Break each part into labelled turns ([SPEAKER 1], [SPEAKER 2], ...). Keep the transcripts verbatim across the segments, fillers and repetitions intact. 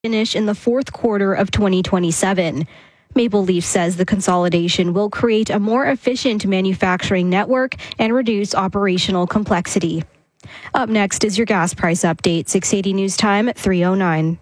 [SPEAKER 1] finish in the fourth quarter of twenty twenty-seven. Maple Leaf says the consolidation will create a more efficient manufacturing network and reduce operational complexity. Up next is your gas price update, six eighty News Time at three oh nine.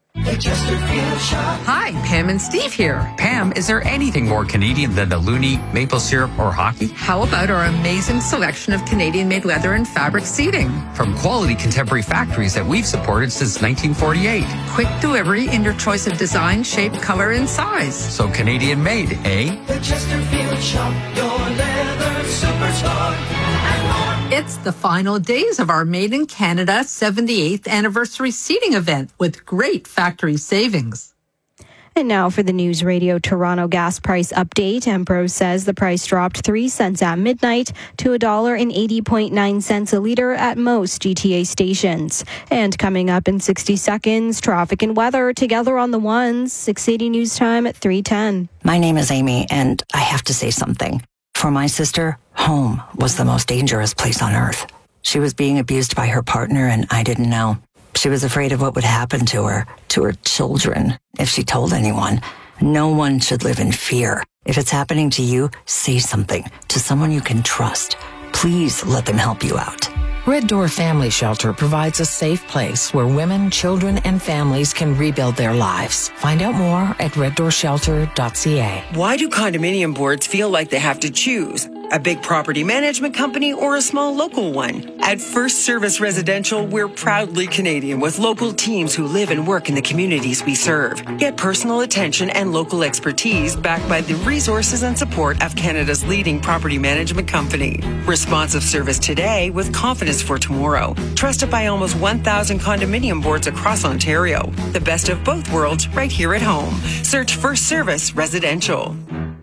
[SPEAKER 2] Hi, Pam and Steve here. Pam, is there anything more Canadian than the loonie, maple syrup, or hockey?
[SPEAKER 3] How about our amazing selection of Canadian-made leather and fabric seating?
[SPEAKER 2] From quality contemporary factories that we've supported since nineteen forty-eight.
[SPEAKER 3] Quick delivery in your choice of design, shape, color, and size.
[SPEAKER 2] So Canadian-made, eh?
[SPEAKER 4] The Chesterfield Shop, your leather superstar.
[SPEAKER 3] It's the final days of our Made in Canada seventy-eighth anniversary seating event with great factory savings.
[SPEAKER 1] And now for the News Radio Toronto gas price update. Empro says the price dropped three cents at midnight to one dollar and eighty point nine cents a litre at most G T A stations. And coming up in sixty seconds, traffic and weather together on the ones. six eighty News Time at three ten.
[SPEAKER 5] My name is Amy, and I have to say something. For my sister, home was the most dangerous place on earth. She was being abused by her partner, and I didn't know. She was afraid of what would happen to her, to her children, if she told anyone. No one should live in fear. If it's happening to you, say something to someone you can trust. Please let them help you out.
[SPEAKER 6] Red Door Family Shelter provides a safe place where women, children, and families can rebuild their lives. Find out more at red door shelter dot c a.
[SPEAKER 7] Why do condominium boards feel like they have to choose? A big property management company or a small local one? At First Service Residential, we're proudly Canadian with local teams who live and work in the communities we serve. Get personal attention and local expertise backed by the resources and support of Canada's leading property management company. Responsive service today with confidence for tomorrow. Trusted by almost one thousand condominium boards across Ontario. The best of both worlds right here at home. Search First Service Residential.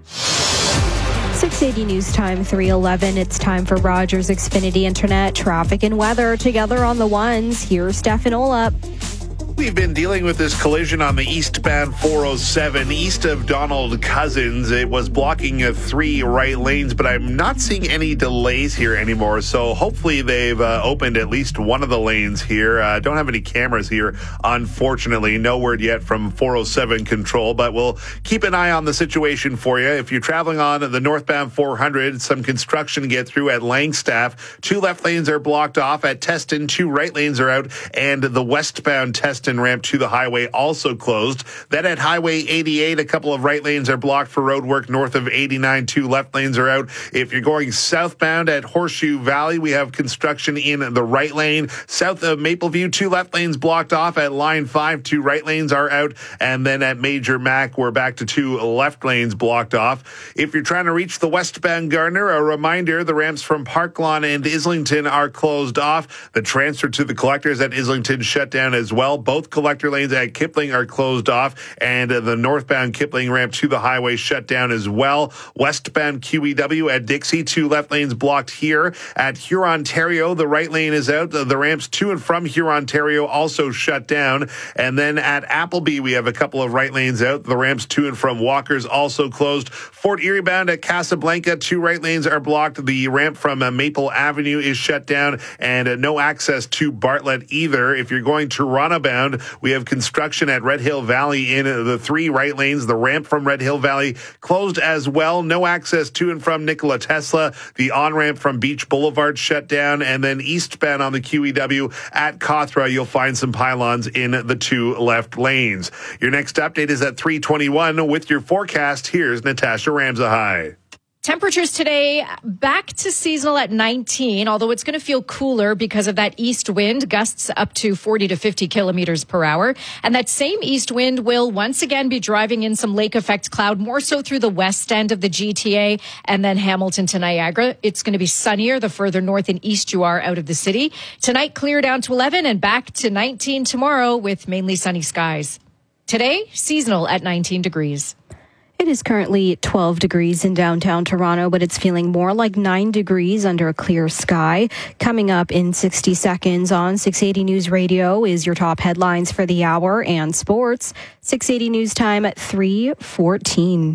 [SPEAKER 1] six eighty News Time, three eleven. It's time for Rogers Xfinity Internet, traffic and weather together on the ones. Here's Stefan Olap.
[SPEAKER 8] We've been dealing with this collision on the eastbound four oh seven east of Donald Cousins. It was blocking uh, three right lanes, but I'm not seeing any delays here anymore. So hopefully they've uh, opened at least one of the lanes here. Uh, don't have any cameras here, unfortunately. No word yet from four oh seven control, but we'll keep an eye on the situation for you. If you're traveling on the northbound four hundred, some construction to get through at Langstaff. Two left lanes are blocked off at Teston. Two right lanes are out, and the westbound Teston ramp to the highway also closed. Then at Highway eighty-eight, a couple of right lanes are blocked for road work north of eighty-nine. Two left lanes are out. If you're going southbound at Horseshoe Valley, we have construction in the right lane. South of Mapleview, two left lanes blocked off at Line five. Two right lanes are out. And then at Major Mac, we're back to two left lanes blocked off. If you're trying to reach the westbound Gardner, a reminder, the ramps from Park Lawn and Islington are closed off. The transfer to the collectors at Islington shut down as well. Both collector lanes at Kipling are closed off, and the northbound Kipling ramp to the highway shut down as well. Westbound Q E W at Dixie, two left lanes blocked here. At Hurontario, the right lane is out. The ramps to and from Hurontario also shut down. And then at Appleby, we have a couple of right lanes out. The ramps to and from Walkers also closed. Fort Erie bound at Casablanca, two right lanes are blocked. The ramp from uh, Maple Avenue is shut down, and uh, no access to Bartlett either. If you're going Toronto bound, we have construction at Red Hill Valley in the three right lanes. The ramp from Red Hill Valley closed as well. No access to and from Nikola Tesla. The on-ramp from Beach Boulevard shut down. And then eastbound on the Q E W at Cawthra, you'll find some pylons in the two left lanes. Your next update is at three twenty-one. With your forecast, here's Natasha Ramsahai.
[SPEAKER 9] Temperatures today back to seasonal at nineteen, although it's going to feel cooler because of that east wind, gusts up to forty to fifty kilometers per hour. And that same east wind will once again be driving in some lake effect cloud, more so through the west end of the G T A and then Hamilton to Niagara. It's going to be sunnier the further north and east you are out of the city. Tonight, clear down to eleven and back to nineteen tomorrow with mainly sunny skies. Today, seasonal at nineteen degrees.
[SPEAKER 1] It is currently twelve degrees in downtown Toronto, but it's feeling more like nine degrees under a clear sky. Coming up in sixty seconds on six eighty News Radio is your top headlines for the hour and sports. six eighty News Time at three fourteen.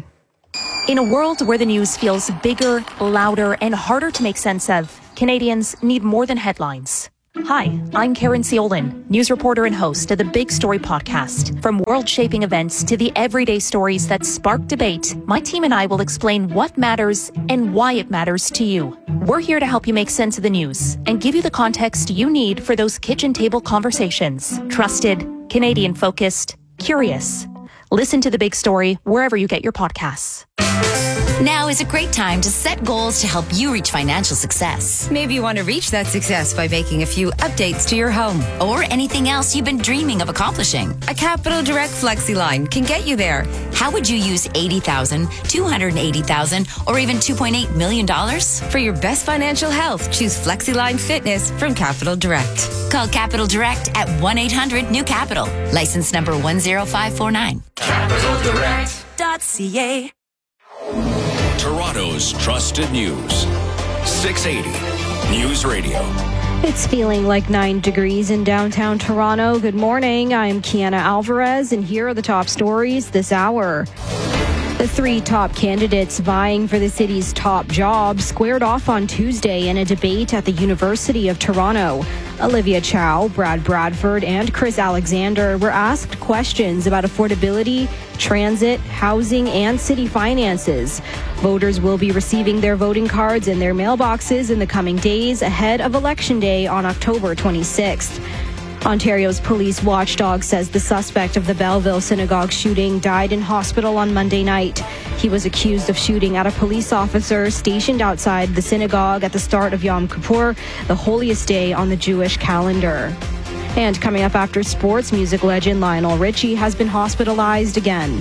[SPEAKER 10] In a world where the news feels bigger, louder, and harder to make sense of, Canadians need more than headlines. Hi, I'm Karen Ciolin, news reporter and host of the Big Story podcast. From world-shaping events to the everyday stories that spark debate, my team and I will explain what matters and why it matters to you. We're here to help you make sense of the news and give you the context you need for those kitchen table conversations. Trusted, Canadian-focused, curious. Listen to The Big Story wherever you get your podcasts.
[SPEAKER 11] Now is a great time to set goals to help you reach financial success.
[SPEAKER 12] Maybe you want to reach that success by making a few updates to your home.
[SPEAKER 11] Or anything else you've been dreaming of accomplishing.
[SPEAKER 12] A Capital Direct Flexi line can get you there.
[SPEAKER 11] How would you use eighty thousand dollars, two hundred eighty thousand dollars, or even two point eight million dollars?
[SPEAKER 12] For your best financial health, choose FlexiLine Fitness from Capital Direct.
[SPEAKER 11] Call Capital Direct at one eight hundred new capital. License number one zero five four nine.
[SPEAKER 4] Capital Direct
[SPEAKER 10] dot C A.
[SPEAKER 13] Toronto's trusted news. six eighty News Radio.
[SPEAKER 1] It's feeling like nine degrees in downtown Toronto. Good morning. I'm Kiana Alvarez, and here are the top stories this hour. The three top candidates vying for the city's top job squared off on Tuesday in a debate at the University of Toronto. Olivia Chow, Brad Bradford, and Chris Alexander were asked questions about affordability, transit, housing, and city finances. Voters will be receiving their voting cards in their mailboxes in the coming days ahead of Election Day on October twenty-sixth. Ontario's police watchdog says the suspect of the Belleville synagogue shooting died in hospital on Monday night. He was accused of shooting at a police officer stationed outside the synagogue at the start of Yom Kippur, the holiest day on the Jewish calendar. And coming up after sports, music legend Lionel Richie has been hospitalized again.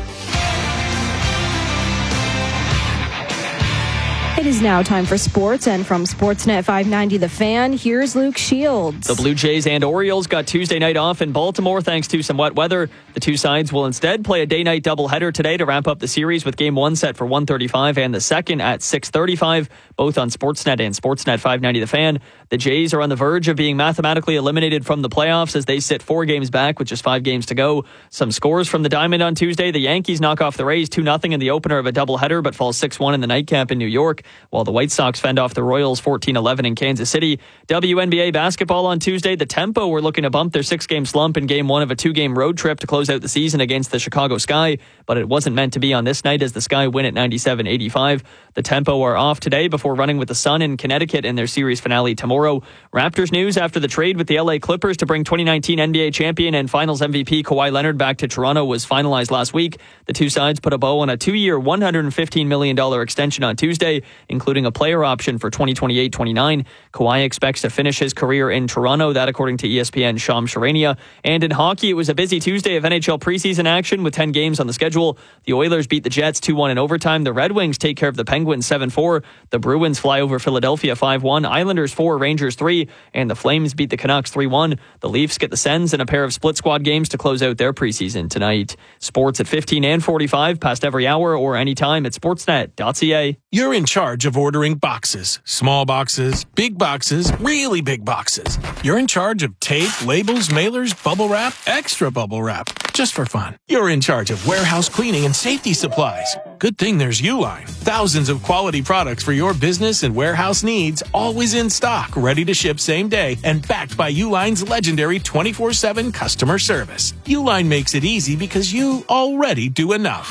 [SPEAKER 1] It is now time for sports, and from Sportsnet five ninety The Fan, here's Luke Shields.
[SPEAKER 14] The Blue Jays and Orioles got Tuesday night off in Baltimore thanks to some wet weather. The two sides will instead play a day-night doubleheader today to ramp up the series, with game one set for one thirty-five and the second at six thirty-five, both on Sportsnet and Sportsnet five ninety The Fan. The Jays are on the verge of being mathematically eliminated from the playoffs as they sit four games back with just five games to go. Some scores from the Diamond on Tuesday. The Yankees knock off the Rays two nothing in the opener of a doubleheader, but fall six one in the nightcap in New York, while the White Sox fend off the Royals fourteen eleven in Kansas City. W N B A basketball on Tuesday. The Tempo were looking to bump their six-game slump in game one of a two-game road trip to close out the season against the Chicago Sky, but it wasn't meant to be on this night as the Sky win at ninety-seven eighty-five. The Tempo are off today before running with the Sun in Connecticut in their series finale tomorrow. Raptors news after the trade with the L A Clippers to bring twenty nineteen N B A champion and Finals M V P Kawhi Leonard back to Toronto was finalized last week. The two sides put a bow on a two-year, one hundred fifteen million dollars extension on Tuesday, including a player option for twenty twenty-eight twenty-nine. Kawhi expects to finish his career in Toronto, that according to E S P N's Shams Charania. And in hockey, it was a busy Tuesday of N H L preseason action with ten games on the schedule. The Oilers beat the Jets two one in overtime. The Red Wings take care of the Penguins seven four. The Bruins fly over Philadelphia five one. Islanders four, Rangers three. And the Flames beat the Canucks three one. The Leafs get the Sens in a pair of split squad games to close out their preseason tonight. Sports at fifteen and forty-five, past every hour or anytime at sportsnet dot c a.
[SPEAKER 15] You're in charge of ordering boxes. Small boxes, big boxes, really big boxes. You're in charge of tape, labels, mailers, bubble wrap, extra bubble wrap, just for fun. You're in charge of warehouse cleaning and safety supplies. Good thing there's Uline. Thousands of quality products for your business and warehouse needs, always in stock, ready to ship same day, and backed by Uline's legendary twenty-four seven customer service. Uline makes it easy because you already do enough.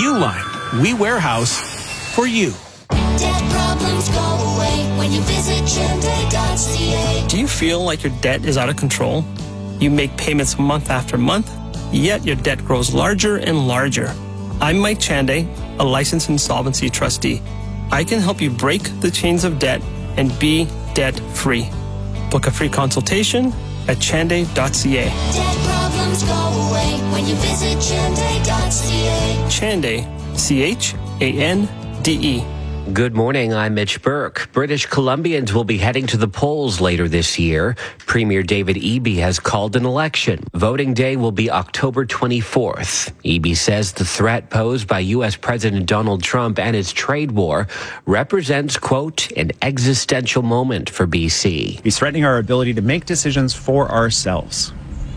[SPEAKER 15] Uline, we warehouse for you.
[SPEAKER 4] Debt problems go away when you visit Chenday dot c a.
[SPEAKER 16] Do you feel like your debt is out of control? You make payments month after month, yet your debt grows larger and larger. I'm Mike Chanday, a licensed insolvency trustee. I can help you break the chains of debt and be debt-free. Book a free consultation at Chanday dot c a.
[SPEAKER 4] Debt problems go away when you visit Chenday dot c a.
[SPEAKER 16] Chanday, C H A N D E.
[SPEAKER 17] Good morning, I'm Mitch Burke. British Columbians will be heading to the polls later this year. Premier David Eby has called an election. Voting day will be October twenty-fourth. Eby says the threat posed by U S President Donald Trump and his trade war represents, quote, an existential moment for B C.
[SPEAKER 18] He's threatening our ability to make decisions for ourselves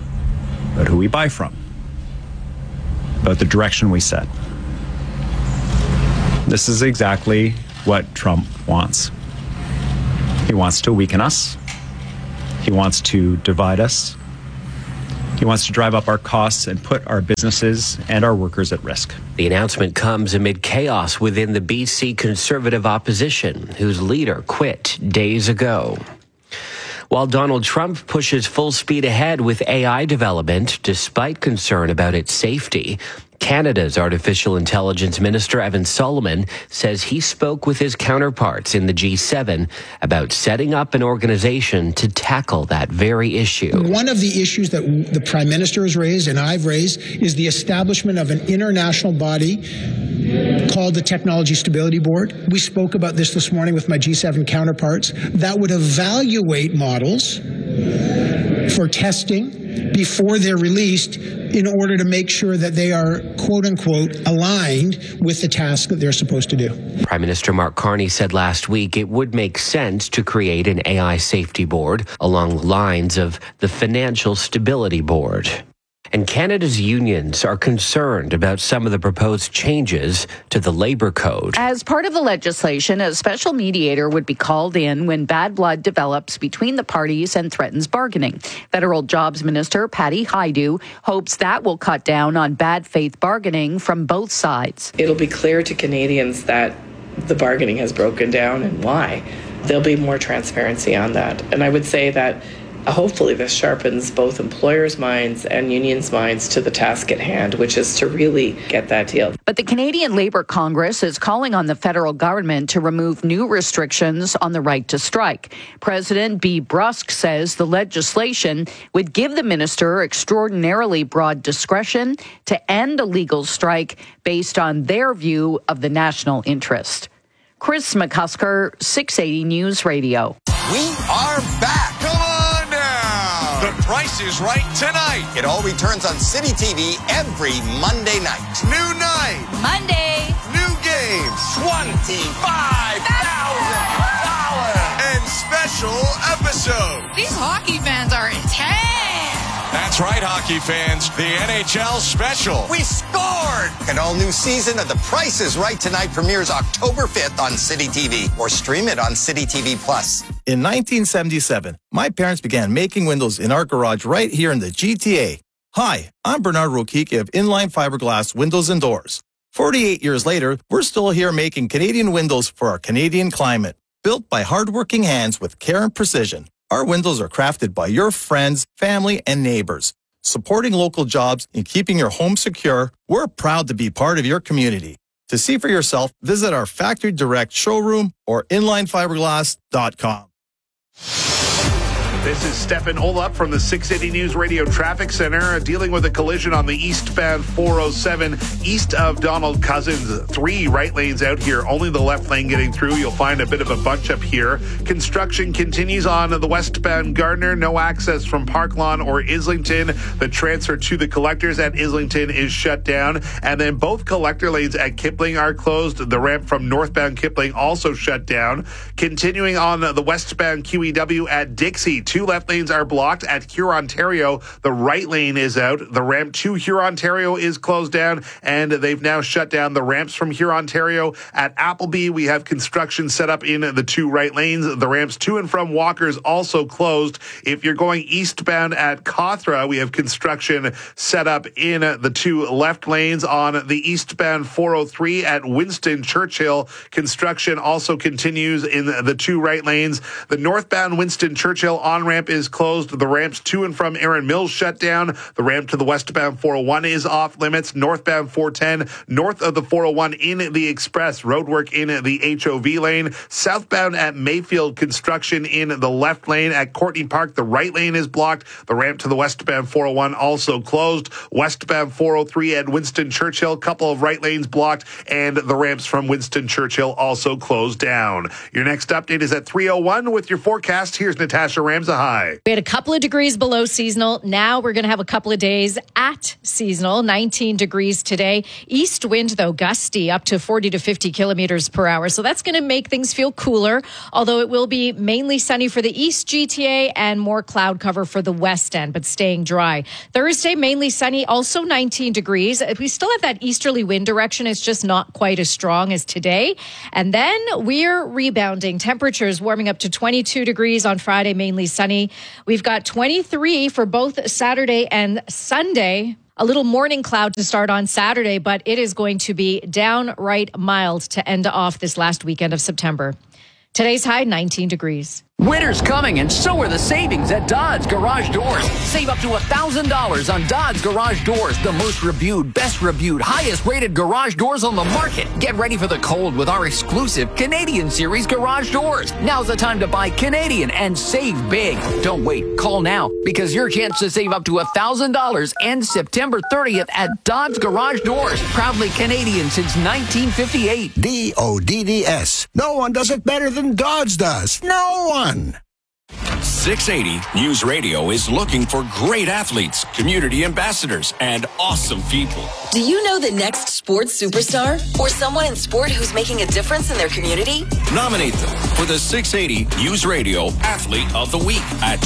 [SPEAKER 18] about who we buy from, about the direction we set. This is exactly what Trump wants. He wants to weaken us. He wants to divide us. He wants to drive up our costs and put our businesses and our workers at risk.
[SPEAKER 17] The announcement comes amid chaos within the B C Conservative opposition, whose leader quit days ago. While Donald Trump pushes full speed ahead with A I development, despite concern about its safety, Canada's Artificial Intelligence Minister Evan Solomon says he spoke with his counterparts in the G seven about setting up an organization to tackle that very issue.
[SPEAKER 19] One of the issues that the Prime Minister has raised and I've raised is the establishment of an international body called the Technology Stability Board. We spoke about this this morning with my G seven counterparts that would evaluate models for testing before they're released in order to make sure that they are, quote unquote, aligned with the task that they're supposed to do.
[SPEAKER 17] Prime Minister Mark Carney said last week it would make sense to create an A I safety board along the lines of the Financial Stability Board. And Canada's unions are concerned about some of the proposed changes to the Labour Code.
[SPEAKER 20] As part of the legislation, a special mediator would be called in when bad blood develops between the parties and threatens bargaining. Federal Jobs Minister Patty Hajdu hopes that will cut down on bad faith bargaining from both sides.
[SPEAKER 21] It'll be clear to Canadians that the bargaining has broken down and why. There'll be more transparency on that. And I would say that hopefully this sharpens both employers' minds and unions' minds to the task at hand, which is to really get that deal.
[SPEAKER 20] But the Canadian Labour Congress is calling on the federal government to remove new restrictions on the right to strike. President B. Brusk says the legislation would give the minister extraordinarily broad discretion to end a legal strike based on their view of the national interest. Chris McCusker, six eighty News Radio.
[SPEAKER 13] We are back. Come on now. The Price is Right tonight. It all returns on City T V every Monday night. New night.
[SPEAKER 12] Monday.
[SPEAKER 13] New games. twenty-five thousand dollars. And special episode.
[SPEAKER 12] These hockey fans are intense.
[SPEAKER 13] That's right, hockey fans. The N H L special. We scored! An all-new season of The Price is Right tonight premieres October fifth on City T V or stream it on City T V Plus.
[SPEAKER 22] In nineteen seventy-seven, my parents began making windows in our garage right here in the G T A. Hi, I'm Bernard Rokicki of Inline Fiberglass Windows and Doors. forty-eight years later, we're still here making Canadian windows for our Canadian climate. Built by hardworking hands with care and precision. Our windows are crafted by your friends, family, and neighbors. Supporting local jobs and keeping your home secure, we're proud to be part of your community. To see for yourself, visit our Factory Direct showroom or inline fiberglass dot com.
[SPEAKER 8] This is Stefan Olap from the six eighty News Radio Traffic Center, dealing with a collision on the eastbound four oh seven east of Donald Cousins. Three right lanes out here, only the left lane getting through. You'll find a bit of a bunch up here. Construction continues on the westbound Gardner. No access from Park Lawn or Islington. The transfer to the collectors at Islington is shut down. And then both collector lanes at Kipling are closed. The ramp from northbound Kipling also shut down. Continuing on the westbound Q E W at Dixie. Two left lanes are blocked at Hurontario. The right lane is out. The ramp to Hurontario is closed down, and they've now shut down the ramps from Hurontario. At Appleby, we have construction set up in the two right lanes. The ramps to and from Walker's also closed. If you're going eastbound at Cawthra, we have construction set up in the two left lanes. On the eastbound four oh three at Winston Churchill, construction also continues in the two right lanes. The northbound Winston Churchill on ramp is closed. The ramps to and from Erin Mills shut down. The ramp to the westbound four oh one is off limits. Northbound four ten, north of the four oh one in the Express, roadwork in the H O V lane. Southbound at Mayfield, construction in the left lane. At Courtney Park, the right lane is blocked. The ramp to the westbound four oh one also closed. Westbound four oh three at Winston Churchill, couple of right lanes blocked, and the ramps from Winston Churchill also closed down. Your next update is at three oh one with your forecast. Here's Natasha Ramza. High.
[SPEAKER 9] We had a couple of degrees below seasonal. Now we're going to have a couple of days at seasonal, nineteen degrees today. East wind, though, gusty up to forty to fifty kilometers per hour. So that's going to make things feel cooler, although it will be mainly sunny for the East G T A and more cloud cover for the West End, but staying dry. Thursday, mainly sunny, also nineteen degrees. We still have that easterly wind direction. It's just not quite as strong as today. And then we're rebounding. Temperatures warming up to twenty-two degrees on Friday, mainly sunny. sunny. We've got twenty-three for both Saturday and Sunday. A little morning cloud to start on Saturday, but it is going to be downright mild to end off this last weekend of September. Today's high, nineteen degrees.
[SPEAKER 2] Winter's coming, and so are the savings at Dodds Garage Doors. Save up to one thousand dollars on Dodds Garage Doors, the most reviewed, best reviewed, highest rated garage doors on the market. Get ready for the cold with our exclusive Canadian Series garage doors. Now's the time to buy Canadian and save big. Don't wait. Call now, because your chance to save up to one thousand dollars ends September thirtieth at Dodds Garage Doors. Proudly Canadian since nineteen fifty-eight.
[SPEAKER 3] D O D D S. No one does it better than Dodds does. No one.
[SPEAKER 23] six eighty News Radio is looking for great athletes, community ambassadors, and awesome people.
[SPEAKER 24] Do you know the next sports superstar? Or someone in sport who's making a difference in their community?
[SPEAKER 23] Nominate them for the six eighty News Radio Athlete of the Week at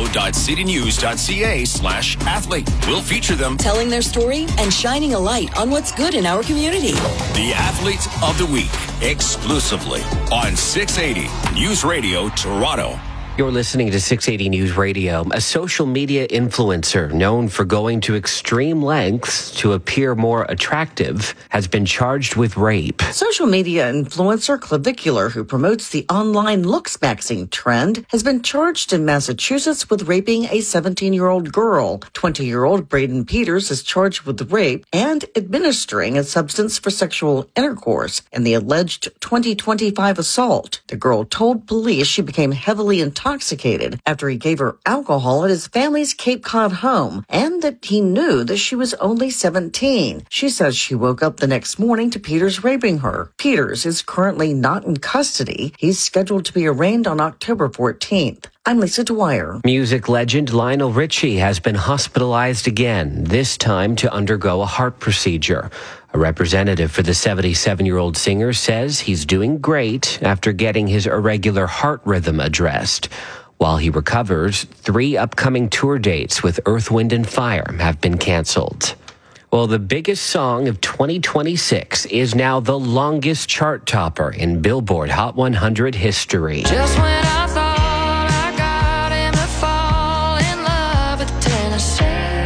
[SPEAKER 23] toronto.citynews.ca slash athlete. We'll feature them
[SPEAKER 24] telling their story and shining a light on what's good in our community.
[SPEAKER 23] The Athlete of the Week, exclusively on six eighty News Radio Toronto.
[SPEAKER 17] You're listening to six eighty News Radio. A social media influencer known for going to extreme lengths to appear more attractive has been charged with rape.
[SPEAKER 25] Social media influencer Clavicular, who promotes the online looks maxing trend, has been charged in Massachusetts with raping a seventeen-year-old girl. twenty-year-old Braden Peters is charged with rape and administering a substance for sexual intercourse in the alleged twenty twenty-five assault. The girl told police she became heavily intoxicated intoxicated after he gave her alcohol at his family's Cape Cod home, and that he knew that she was only seventeen. She says she woke up the next morning to Peters raping her. Peters is currently not in custody. He's scheduled to be arraigned on October fourteenth. I'm Lisa Dwyer.
[SPEAKER 17] Music legend Lionel Richie has been hospitalized again, this time to undergo a heart procedure. A representative for the seventy-seven-year-old singer says he's doing great after getting his irregular heart rhythm addressed. While he recovers, three upcoming tour dates with Earth, Wind and Fire have been canceled. Well, the biggest song of twenty twenty-six is now the longest chart topper in Billboard Hot one hundred history.
[SPEAKER 4] Just when I thought I got him to fall in love with Tennessee.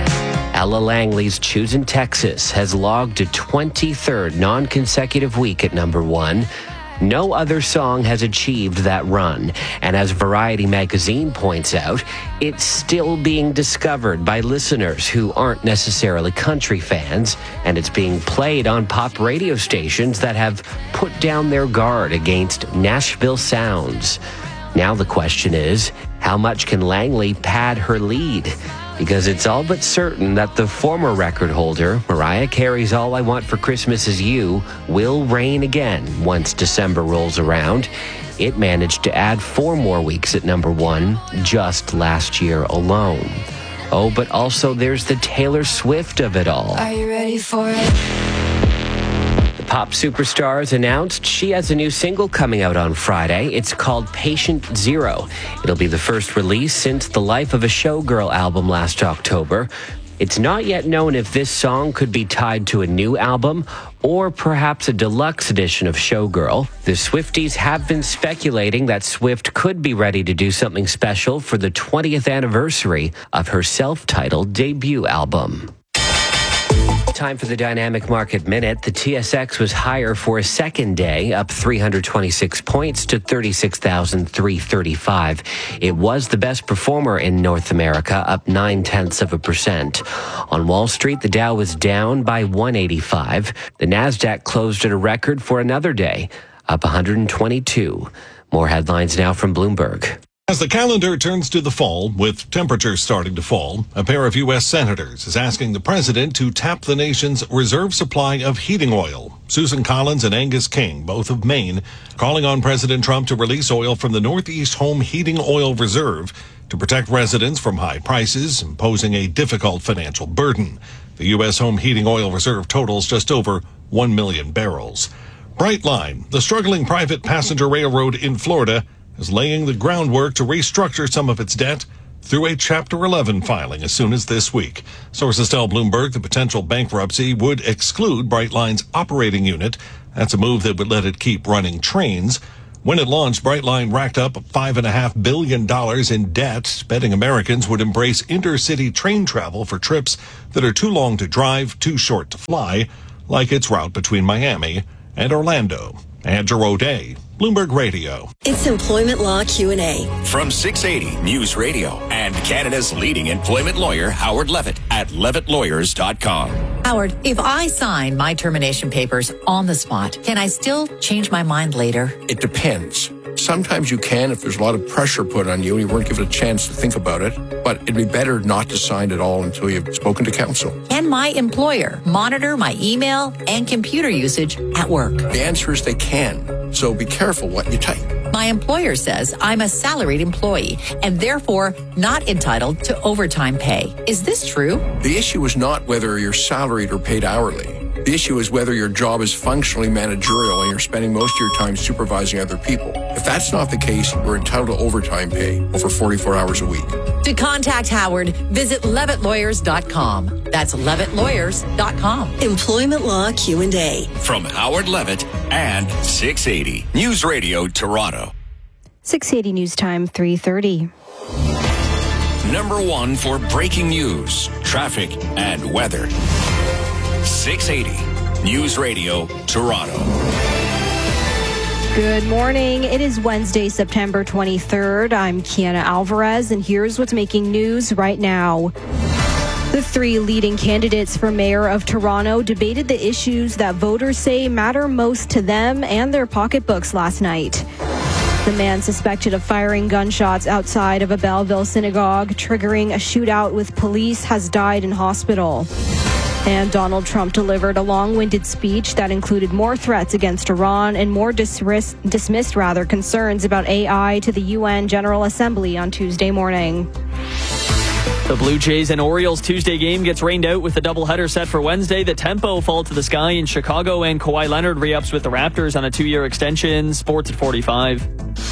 [SPEAKER 17] Ella Langley's Choosing Texas has logged a twenty-third non-consecutive week at number one. No other song has achieved that run, and as Variety magazine points out, it's still being discovered by listeners who aren't necessarily country fans, and it's being played on pop radio stations that have put down their guard against Nashville sounds. Now the question is, how much can Langley pad her lead? Because it's all but certain that the former record holder, Mariah Carey's All I Want for Christmas Is You, will reign again once December rolls around. It managed to add four more weeks at number one just last year alone. Oh, but also there's the Taylor Swift of it all.
[SPEAKER 4] Are you ready for it?
[SPEAKER 17] Pop superstar has announced she has a new single coming out on Friday. It's called Patient Zero. It'll be the first release since the Life of a Showgirl album last October. It's not yet known if this song could be tied to a new album or perhaps a deluxe edition of Showgirl. The Swifties have been speculating that Swift could be ready to do something special for the twentieth anniversary of her self-titled debut album. Time for the Dynamic Market Minute. The T S X was higher for a second day, up three hundred twenty-six points to thirty-six thousand three hundred thirty-five. It was the best performer in North America, up nine tenths of a percent. On Wall Street, the Dow was down by one hundred eighty-five. The Nasdaq closed at a record for another day, up one hundred twenty-two. More headlines now from Bloomberg.
[SPEAKER 26] As the calendar turns to the fall, with temperatures starting to fall, a pair of U S senators is asking the president to tap the nation's reserve supply of heating oil. Susan Collins and Angus King, both of Maine, calling on President Trump to release oil from the Northeast Home Heating Oil Reserve to protect residents from high prices, imposing a difficult financial burden. The U S Home Heating Oil Reserve totals just over one million barrels. Brightline, the struggling private passenger railroad in Florida, is laying the groundwork to restructure some of its debt through a Chapter eleven filing as soon as this week. Sources tell Bloomberg the potential bankruptcy would exclude Brightline's operating unit. That's a move that would let it keep running trains. When it launched, Brightline racked up five point five billion dollars in debt, betting Americans would embrace intercity train travel for trips that are too long to drive, too short to fly, like its route between Miami and Orlando. Andrew O'Day, Bloomberg Radio.
[SPEAKER 1] It's Employment Law Q and A.
[SPEAKER 23] From six eighty News Radio and Canada's leading employment lawyer, Howard Levitt, at levitt lawyers dot com.
[SPEAKER 5] Howard, if I sign my termination papers on the spot, can I still change my mind later?
[SPEAKER 6] It depends. Sometimes you can if there's a lot of pressure put on you and you weren't given a chance to think about it. But it'd be better not to sign at all until you've spoken to counsel.
[SPEAKER 5] Can my employer monitor my email and computer usage at work?
[SPEAKER 6] The answer is they can. So be careful what you type.
[SPEAKER 5] My employer says I'm a salaried employee and therefore not entitled to overtime pay. Is this true?
[SPEAKER 6] The issue is not whether you're salaried or paid hourly. The issue is whether your job is functionally managerial and you're spending most of your time supervising other people. If that's not the case, you're entitled to overtime pay over forty-four hours a week.
[SPEAKER 5] To contact Howard, visit levitt lawyers dot com. That's levitt lawyers dot com.
[SPEAKER 1] Employment Law Q and A.
[SPEAKER 23] From Howard Levitt and six eighty News Radio Toronto.
[SPEAKER 7] six eighty News Time, three thirty.
[SPEAKER 23] Number one for breaking news, traffic, and weather. six eighty News Radio Toronto.
[SPEAKER 7] Good morning. It is Wednesday, September twenty-third. I'm Kiana Alvarez, and here's what's making news right now. The three leading candidates for mayor of Toronto debated the issues that voters say matter most to them and their pocketbooks last night. The man suspected of firing gunshots outside of a Belleville synagogue, triggering a shootout with police, has died in hospital. And Donald Trump delivered a long-winded speech that included more threats against Iran and more dismiss- dismissed rather concerns about A I to the U N General Assembly on Tuesday morning.
[SPEAKER 14] The Blue Jays and Orioles Tuesday game gets rained out with the doubleheader set for Wednesday. The tempo fall to the sky in Chicago, and Kawhi Leonard re-ups with the Raptors on a two-year extension. Sports at forty-five.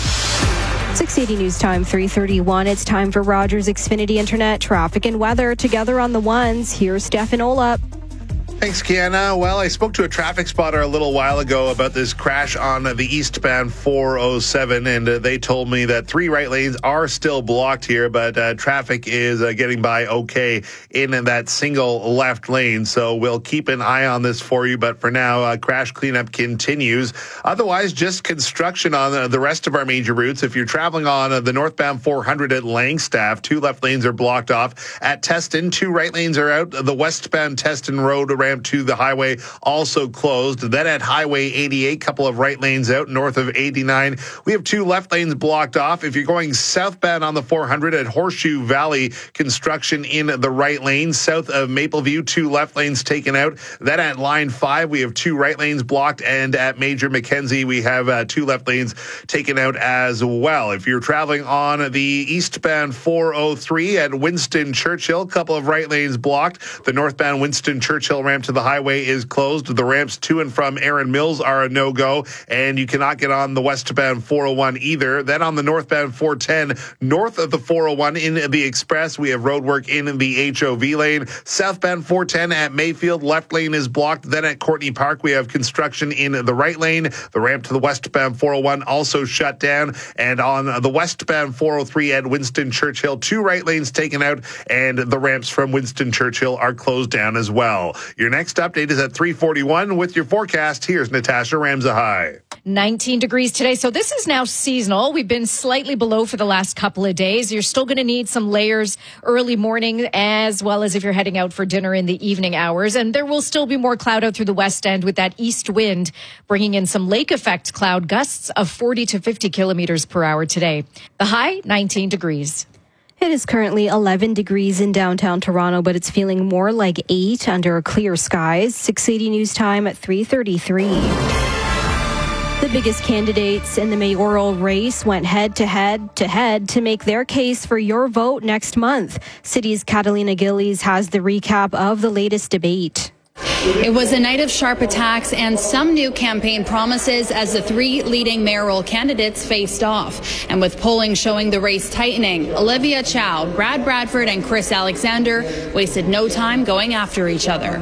[SPEAKER 7] six eighty News Time, three thirty-one. It's time for Rogers Xfinity Internet traffic and weather together on the ones. Here's Stefan Olap.
[SPEAKER 8] Thanks, Kiana. Well, I spoke to a traffic spotter a little while ago about this crash on the eastbound four oh seven, and uh, they told me that three right lanes are still blocked here, but uh, traffic is uh, getting by okay in that single left lane. So we'll keep an eye on this for you, but for now, uh, crash cleanup continues. Otherwise, just construction on uh, the rest of our major routes. If you're traveling on uh, the northbound four hundred at Langstaff, two left lanes are blocked off. At Teston, two right lanes are out. The westbound Teston Road ramp to the highway also closed. Then at Highway eighty-eight, couple of right lanes out north of eighty-nine. We have two left lanes blocked off. If you're going southbound on the four hundred at Horseshoe Valley, construction in the right lane. South of Mapleview, two left lanes taken out. Then at Line five, we have two right lanes blocked. And at Major Mackenzie, we have uh, two left lanes taken out as well. If you're traveling on the eastbound four oh three at Winston Churchill, couple of right lanes blocked. The northbound Winston Churchill ramp to the highway is closed. The ramps to and from Erin Mills are a no-go, and you cannot get on the westbound four oh one either. Then on the northbound four ten, north of the four oh one in the express, we have roadwork in the H O V lane. Southbound four ten at Mayfield, left lane is blocked. Then at Courtney Park, we have construction in the right lane. The ramp to the westbound four oh one also shut down. And on the westbound four oh three at Winston Churchill, two right lanes taken out, and the ramps from Winston Churchill are closed down as well. Your next update is at three forty-one. With your forecast, here's Natasha Ramzahai.
[SPEAKER 9] nineteen degrees today. So this is now seasonal. We've been slightly below for the last couple of days. You're still going to need some layers early morning, as well as if you're heading out for dinner in the evening hours. And there will still be more cloud out through the west end with that east wind bringing in some lake effect cloud gusts of forty to fifty kilometers per hour today. The high, nineteen degrees.
[SPEAKER 7] It is currently eleven degrees in downtown Toronto, but it's feeling more like eight under clear skies. six eighty News Time at three thirty-three. The biggest candidates in the mayoral race went head to head to head to make their case for your vote next month. City's Catalina Gillies has the recap of the latest debate.
[SPEAKER 10] It was a night of sharp attacks and some new campaign promises as the three leading mayoral candidates faced off. And with polling showing the race tightening, Olivia Chow, Brad Bradford, and Chris Alexander wasted no time going after each other.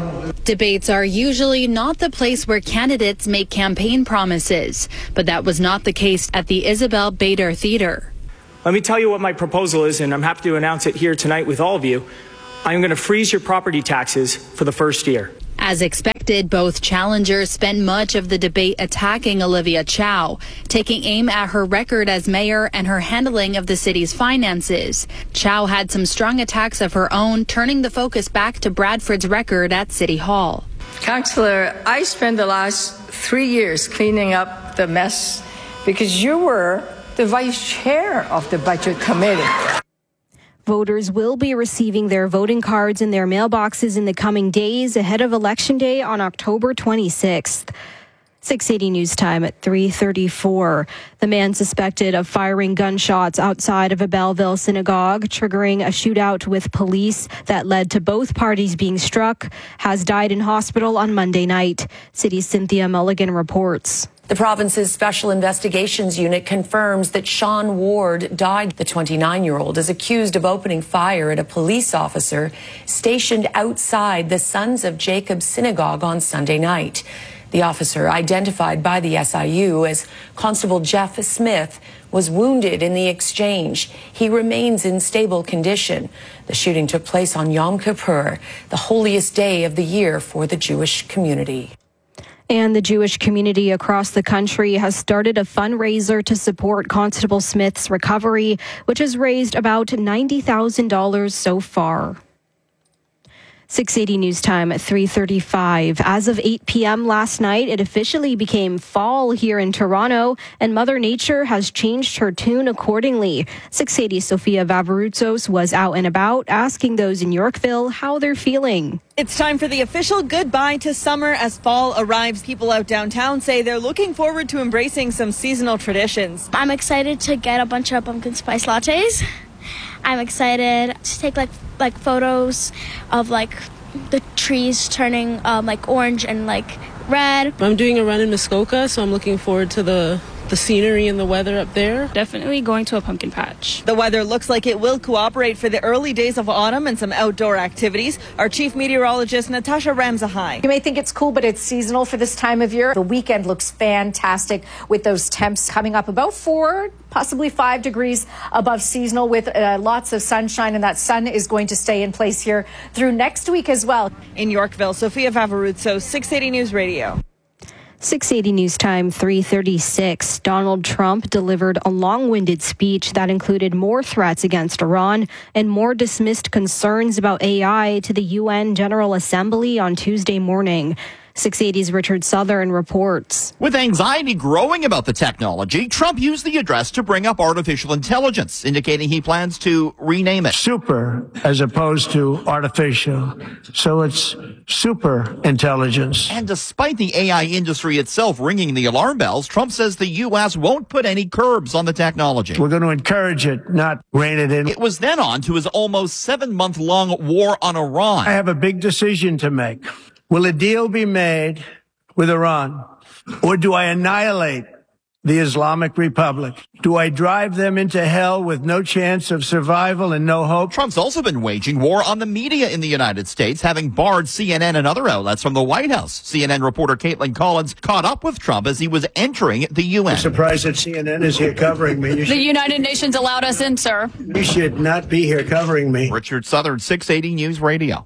[SPEAKER 10] Debates are usually not the place where candidates make campaign promises, but that was not the case at the Isabel Bader Theater.
[SPEAKER 11] Let me tell you what my proposal is, and I'm happy to announce it here tonight with all of you. I'm going to freeze your property taxes for the first year.
[SPEAKER 10] As expected, both challengers spent much of the debate attacking Olivia Chow, taking aim at her record as mayor and her handling of the city's finances. Chow had some strong attacks of her own, turning the focus back to Bradford's record at City Hall.
[SPEAKER 15] Councillor, I spent the last three years cleaning up the mess because you were the vice chair of the budget committee.
[SPEAKER 7] Voters will be receiving their voting cards in their mailboxes in the coming days ahead of Election Day on October twenty-sixth. six eighty News Time at three thirty-four. The man suspected of firing gunshots outside of a Belleville synagogue, triggering a shootout with police that led to both parties being struck, has died in hospital on Monday night. City's Cynthia Mulligan reports.
[SPEAKER 16] The province's Special Investigations Unit confirms that Sean Ward died. The twenty-nine-year-old is accused of opening fire at a police officer stationed outside the Sons of Jacob Synagogue on Sunday night. The officer, identified by the S I U as Constable Jeff Smith, was wounded in the exchange. He remains in stable condition. The shooting took place on Yom Kippur, the holiest day of the year for the Jewish community.
[SPEAKER 7] And the Jewish community across the country has started a fundraiser to support Constable Smith's recovery, which has raised about ninety thousand dollars so far. six eighty News Time at three thirty-five. As of eight p.m. last night, it officially became fall here in Toronto, and Mother Nature has changed her tune accordingly. six eighty Sophia Vavarutsos was out and about, asking those in Yorkville how they're feeling.
[SPEAKER 18] It's time for the official goodbye to summer as fall arrives. People out downtown say they're looking forward to embracing some seasonal traditions.
[SPEAKER 19] I'm excited to get a bunch of pumpkin spice lattes. I'm excited to take like like photos of like the trees turning um, like orange and like red.
[SPEAKER 21] I'm doing a run in Muskoka, so I'm looking forward to the the scenery and the weather up there.
[SPEAKER 19] Definitely going to a pumpkin patch.
[SPEAKER 18] The weather looks like it will cooperate for the early days of autumn and some outdoor activities. Our chief meteorologist, Natasha Ramzahai.
[SPEAKER 27] You may think it's cool, but it's seasonal for this time of year. The weekend looks fantastic with those temps coming up about four, possibly five degrees above seasonal with uh, lots of sunshine, and that sun is going to stay in place here through next week as well.
[SPEAKER 18] In Yorkville, Sophia Vavarutso, six eighty News Radio.
[SPEAKER 7] six eighty News Time, three thirty-six. Donald Trump delivered a long-winded speech that included more threats against Iran and more dismissed concerns about A I to the U N General Assembly on Tuesday morning. six eighty's Richard Southern reports.
[SPEAKER 28] With anxiety growing about the technology, Trump used the address to bring up artificial intelligence, indicating he plans to rename it.
[SPEAKER 29] Super as opposed to artificial. So it's super intelligence.
[SPEAKER 28] And despite the A I industry itself ringing the alarm bells, Trump says the U S won't put any curbs on the technology.
[SPEAKER 29] We're going to encourage it, not rein it in.
[SPEAKER 28] It was then on to his almost seven-month-long war on Iran.
[SPEAKER 29] I have a big decision to make. Will a deal be made with Iran, or do I annihilate the Islamic Republic? Do I drive them into hell with no chance of survival and no hope?
[SPEAKER 28] Trump's also been waging war on the media in the United States, having barred C N N and other outlets from the White House. C N N reporter Caitlin Collins caught up with Trump as he was entering the U N.
[SPEAKER 29] I'm surprised that C N N is here covering me.
[SPEAKER 30] The United Nations allowed us in, sir.
[SPEAKER 29] You should not be here covering me.
[SPEAKER 28] Richard Southern, six eighty News Radio.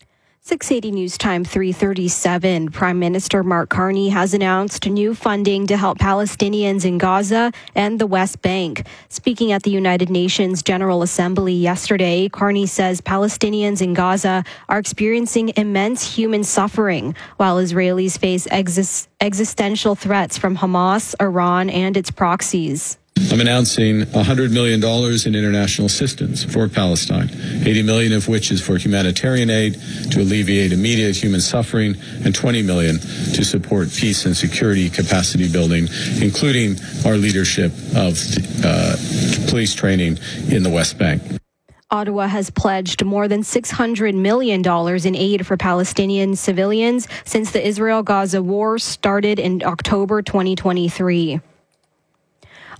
[SPEAKER 7] six eighty News Time, three thirty-seven. Prime Minister Mark Carney has announced new funding to help Palestinians in Gaza and the West Bank. Speaking at the United Nations General Assembly yesterday, Carney says Palestinians in Gaza are experiencing immense human suffering, while Israelis face exis- existential threats from Hamas, Iran, and its proxies.
[SPEAKER 31] I'm announcing one hundred million dollars in international assistance for Palestine, eighty million dollars of which is for humanitarian aid to alleviate immediate human suffering, and twenty million dollars to support peace and security capacity building, including our leadership of uh, police training in the West Bank.
[SPEAKER 7] Ottawa has pledged more than six hundred million dollars in aid for Palestinian civilians since the Israel-Gaza war started in October twenty twenty-three.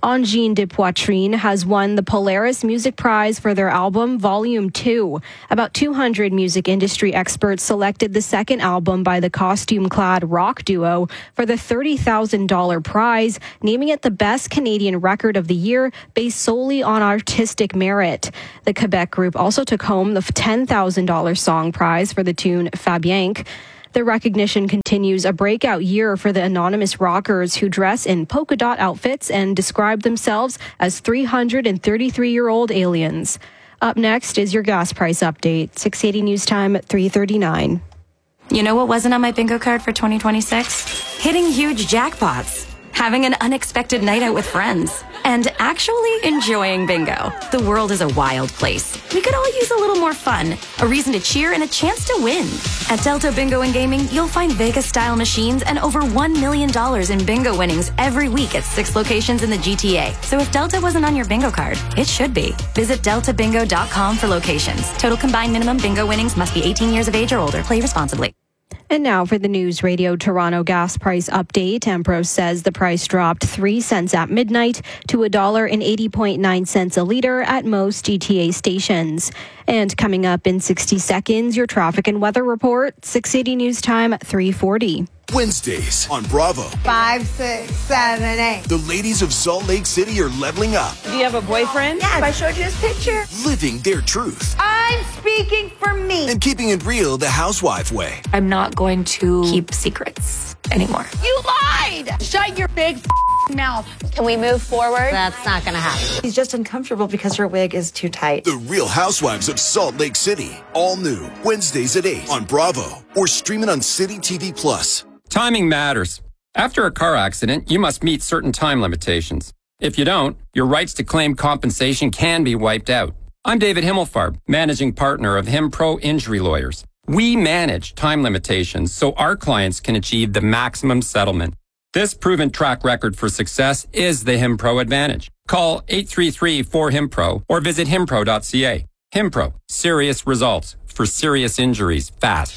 [SPEAKER 7] Angine de Poitrine has won the Polaris Music Prize for their album Volume two. About two hundred music industry experts selected the second album by the costume-clad rock duo for the thirty thousand dollars prize, naming it the best Canadian record of the year based solely on artistic merit. The Quebec group also took home the ten thousand dollars song prize for the tune Fabienque. The recognition continues a breakout year for the anonymous rockers who dress in polka dot outfits and describe themselves as three hundred thirty-three-year-old aliens. Up next is your gas price update. six eighty News Time at three thirty-nine.
[SPEAKER 2] You know what wasn't on my bingo card for twenty twenty-six? Hitting huge jackpots, having an unexpected night out with friends, and actually enjoying bingo. The world is a wild place. We could all use a little more fun, a reason to cheer, and a chance to win. At Delta Bingo and Gaming, you'll find Vegas-style machines and over one million dollars in bingo winnings every week at six locations in the G T A. So if Delta wasn't on your bingo card, it should be. Visit delta bingo dot com for locations. Total combined minimum bingo winnings must be eighteen years of age or older. Play responsibly.
[SPEAKER 7] And now for the News Radio Toronto gas price update. Ampro says the price dropped three cents at midnight to one dollar and eighty point nine cents a litre at most G T A stations. And coming up in sixty seconds, your traffic and weather report. six eighty News Time at three forty.
[SPEAKER 3] Wednesdays on Bravo.
[SPEAKER 4] Five, six, seven, eight.
[SPEAKER 3] The ladies of Salt Lake City are leveling up.
[SPEAKER 4] Do you have a boyfriend? Yes, I showed you his picture.
[SPEAKER 3] Living their truth.
[SPEAKER 4] I'm speaking for me.
[SPEAKER 3] And keeping it real the housewife way.
[SPEAKER 2] I'm not going to keep secrets anymore.
[SPEAKER 4] You lied! Shut your big f- mouth.
[SPEAKER 2] Can we move forward?
[SPEAKER 4] That's not going to happen. He's just uncomfortable because her wig is too tight.
[SPEAKER 3] The Real Housewives of Salt Lake City. All new. Wednesdays at eight on Bravo. Or stream it on City T V Plus.
[SPEAKER 12] Timing matters. After a car accident, you must meet certain time limitations. If you don't, your rights to claim compensation can be wiped out. I'm David Himmelfarb, managing partner of HimPro Injury Lawyers. We manage time limitations so our clients can achieve the maximum settlement. This proven track record for success is the HimPro advantage. Call eight three three four HimPro or visit himpro dot c a. HimPro, serious results for serious injuries fast.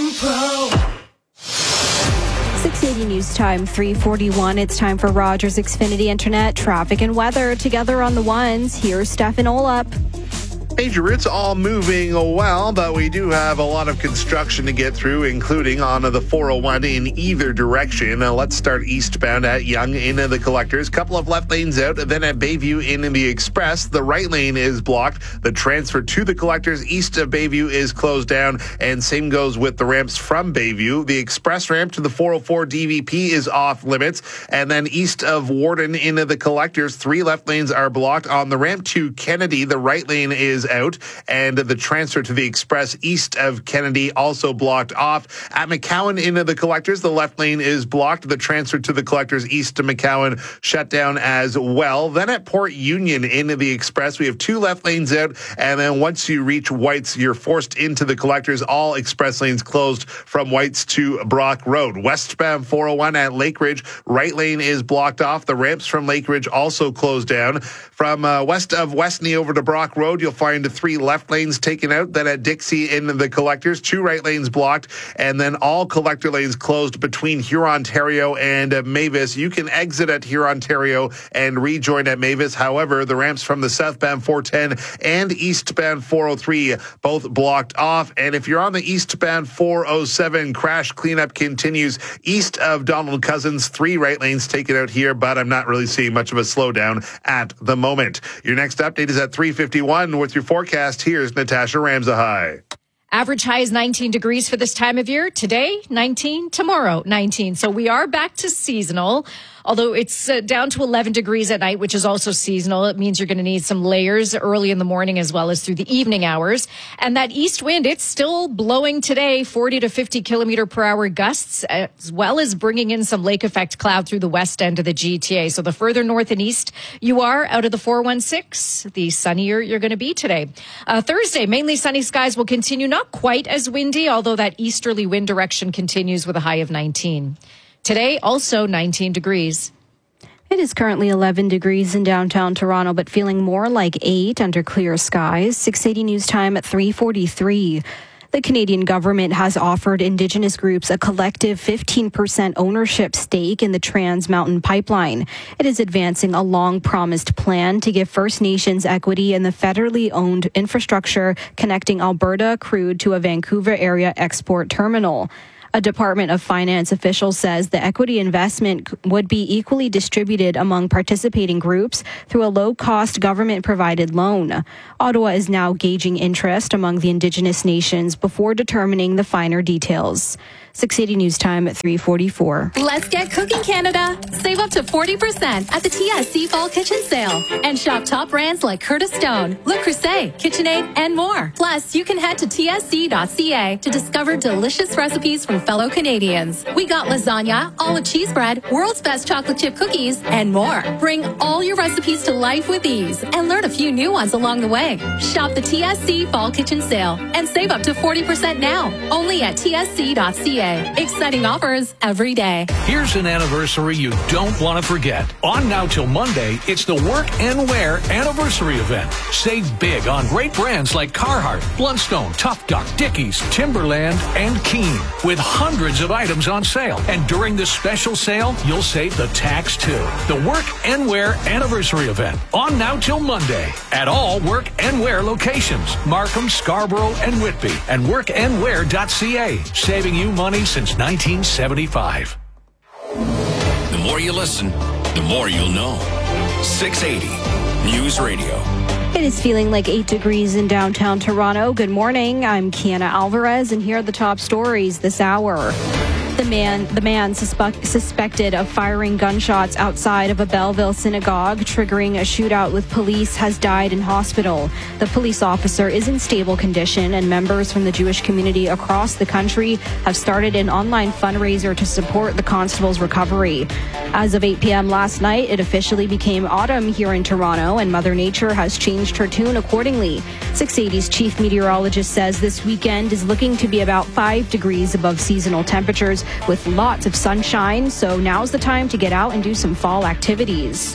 [SPEAKER 4] HimPro.
[SPEAKER 7] six eighty News Time, three forty-one. It's time for Rogers Xfinity Internet traffic and weather. Together on the ones, here's Stefan Olap.
[SPEAKER 8] Major routes all moving well, but we do have a lot of construction to get through, including on the four oh one in either direction. Uh, let's start eastbound at Yonge into the Collectors. Couple of left lanes out, then at Bayview in the Express. The right lane is blocked. The transfer to the Collectors east of Bayview is closed down, and same goes with the ramps from Bayview. The Express ramp to the four oh four D V P is off limits, and then east of Warden into the Collectors, three left lanes are blocked. On the ramp to Kennedy, the right lane is out, and the transfer to the Express east of Kennedy also blocked off. At McCowan into the Collectors, the left lane is blocked. The transfer to the Collectors east to McCowan shut down as well. Then at Port Union into the Express, we have two left lanes out, and then once you reach Whites, you're forced into the Collectors. All express lanes closed from Whites to Brock Road. Westbound four oh one at Lake Ridge, right lane is blocked off. The ramps from Lake Ridge also closed down. From uh, west of Westney over to Brock Road, you'll find three left lanes taken out. Then at Dixie in the Collectors, two right lanes blocked, and then all collector lanes closed between Hurontario and uh, Mavis. You can exit at Hurontario and rejoin at Mavis. However, the ramps from the southbound four ten and eastbound four oh three both blocked off. And if you're on the eastbound four oh seven, crash cleanup continues east of Donald Cousins. Three right lanes taken out here, but I'm not really seeing much of a slowdown at the moment. Your next update is at three fifty-one with your forecast. Here's Natasha Ramsahai.
[SPEAKER 9] Average high is nineteen degrees for this time of year. Today, nineteen. Tomorrow, nineteen. So we are back to seasonal. Although it's uh, down to eleven degrees at night, which is also seasonal. It means you're going to need some layers early in the morning as well as through the evening hours. And that east wind, it's still blowing today, forty to fifty kilometer per hour gusts, as well as bringing in some lake effect cloud through the west end of the G T A. So the further north and east you are out of the four one six, the sunnier you're going to be today. Uh, Thursday, mainly sunny skies will continue, not quite as windy, although that easterly wind direction continues with a high of nineteen. Today, also nineteen degrees.
[SPEAKER 7] It is currently eleven degrees in downtown Toronto, but feeling more like eight under clear skies. six eighty News Time at three forty-three. The Canadian government has offered Indigenous groups a collective fifteen percent ownership stake in the Trans Mountain Pipeline. It is advancing a long-promised plan to give First Nations equity in the federally owned infrastructure connecting Alberta crude to a Vancouver area export terminal. A Department of Finance official says the equity investment would be equally distributed among participating groups through a low-cost government-provided loan. Ottawa is now gauging interest among the Indigenous nations before determining the finer details. six eighty News Time at three forty-four.
[SPEAKER 1] Let's get cooking, Canada. Save up to forty percent at the T S C Fall Kitchen Sale. And shop top brands like Curtis Stone, Le Creuset, KitchenAid, and more. Plus, you can head to T S C dot C A to discover delicious recipes from fellow Canadians. We got lasagna, olive cheese bread, world's best chocolate chip cookies, and more. Bring all your recipes to life with ease and learn a few new ones along the way. Shop the T S C Fall Kitchen Sale and save up to forty percent now. Only at T S C dot C A. Exciting offers every day.
[SPEAKER 5] Here's an anniversary you don't want to forget. On now till Monday, it's the Work and Wear anniversary event. Save big on great brands like Carhartt, Blundstone, Tough Duck, Dickies, Timberland, and Keen, with hundreds of items on sale. And during this special sale, you'll save the tax too. The Work and Wear anniversary event. On now till Monday at all Work and Wear locations. Markham, Scarborough, and Whitby. And work and wear dot C A. Saving you money since nineteen seventy-five.
[SPEAKER 6] The more you listen, the more you'll know. six eighty News Radio.
[SPEAKER 7] It is feeling like eight degrees in downtown Toronto. Good morning. I'm Kiana Alvarez, and here are the top stories this hour. The man, the man suspect, suspected of firing gunshots outside of a Belleville synagogue, triggering a shootout with police, has died in hospital. The police officer is in stable condition, and members from the Jewish community across the country have started an online fundraiser to support the constable's recovery. As of eight p.m. last night, it officially became autumn here in Toronto, and Mother Nature has changed her tune accordingly. six eighty's chief meteorologist says this weekend is looking to be about five degrees above seasonal temperatures, with lots of sunshine, so now's the time to get out and do some fall activities.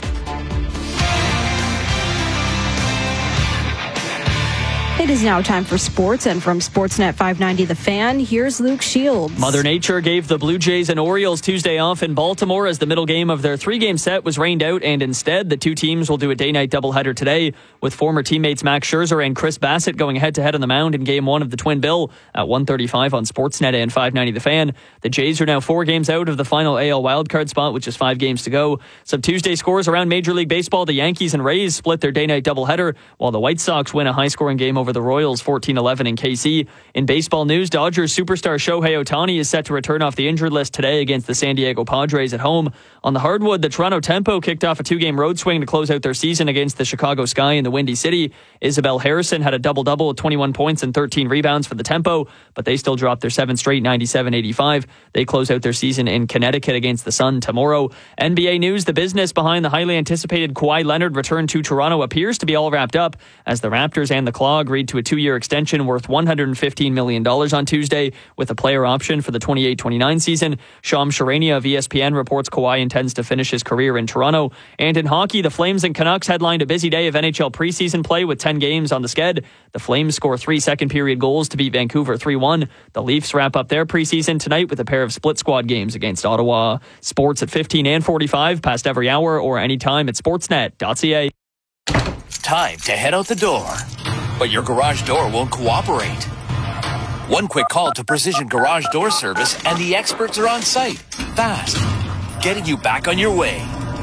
[SPEAKER 7] It is now time for sports, and from Sportsnet five ninety The Fan, here's Luke Shields.
[SPEAKER 14] Mother Nature gave the Blue Jays and Orioles Tuesday off in Baltimore as the middle game of their three-game set was rained out, and instead the two teams will do a day-night doubleheader today, with former teammates Max Scherzer and Chris Bassett going head-to-head on the mound in Game one of the Twin Bill at one thirty-five on Sportsnet and five ninety The Fan. The Jays are now four games out of the final A L wildcard spot, which is five games to go. Some Tuesday scores around Major League Baseball. The Yankees and Rays split their day-night doubleheader, while the White Sox win a high-scoring game over the Royals fourteen eleven in K C. In baseball news, Dodgers superstar Shohei Ohtani is set to return off the injured list today against the San Diego Padres at home. On the hardwood, the Toronto Tempo kicked off a two-game road swing to close out their season against the Chicago Sky in the Windy City. Isabel Harrison had a double-double with twenty-one points and thirteen rebounds for the Tempo, but they still dropped their seventh straight ninety-seven eighty-five. They close out their season in Connecticut against the Sun tomorrow. N B A news, the business behind the highly anticipated Kawhi Leonard return to Toronto appears to be all wrapped up as the Raptors and the Claw agreed to a two-year extension worth one hundred fifteen million dollars on Tuesday with a player option for the twenty-eight twenty-nine season. Sham Charania of E S P N reports Kawhi intends to finish his career in Toronto. And in hockey, the Flames and Canucks headlined a busy day of N H L preseason play with ten games on the sked. The Flames score three second-period goals to beat Vancouver three one. The Leafs wrap up their preseason tonight with a pair of split-squad games against Ottawa. Sports at fifteen and forty-five, past every hour or anytime at sportsnet dot c a.
[SPEAKER 6] Time to head out the door, but your garage door won't cooperate. One quick call to Precision Garage Door Service and the experts are on site, fast, getting you back on your way.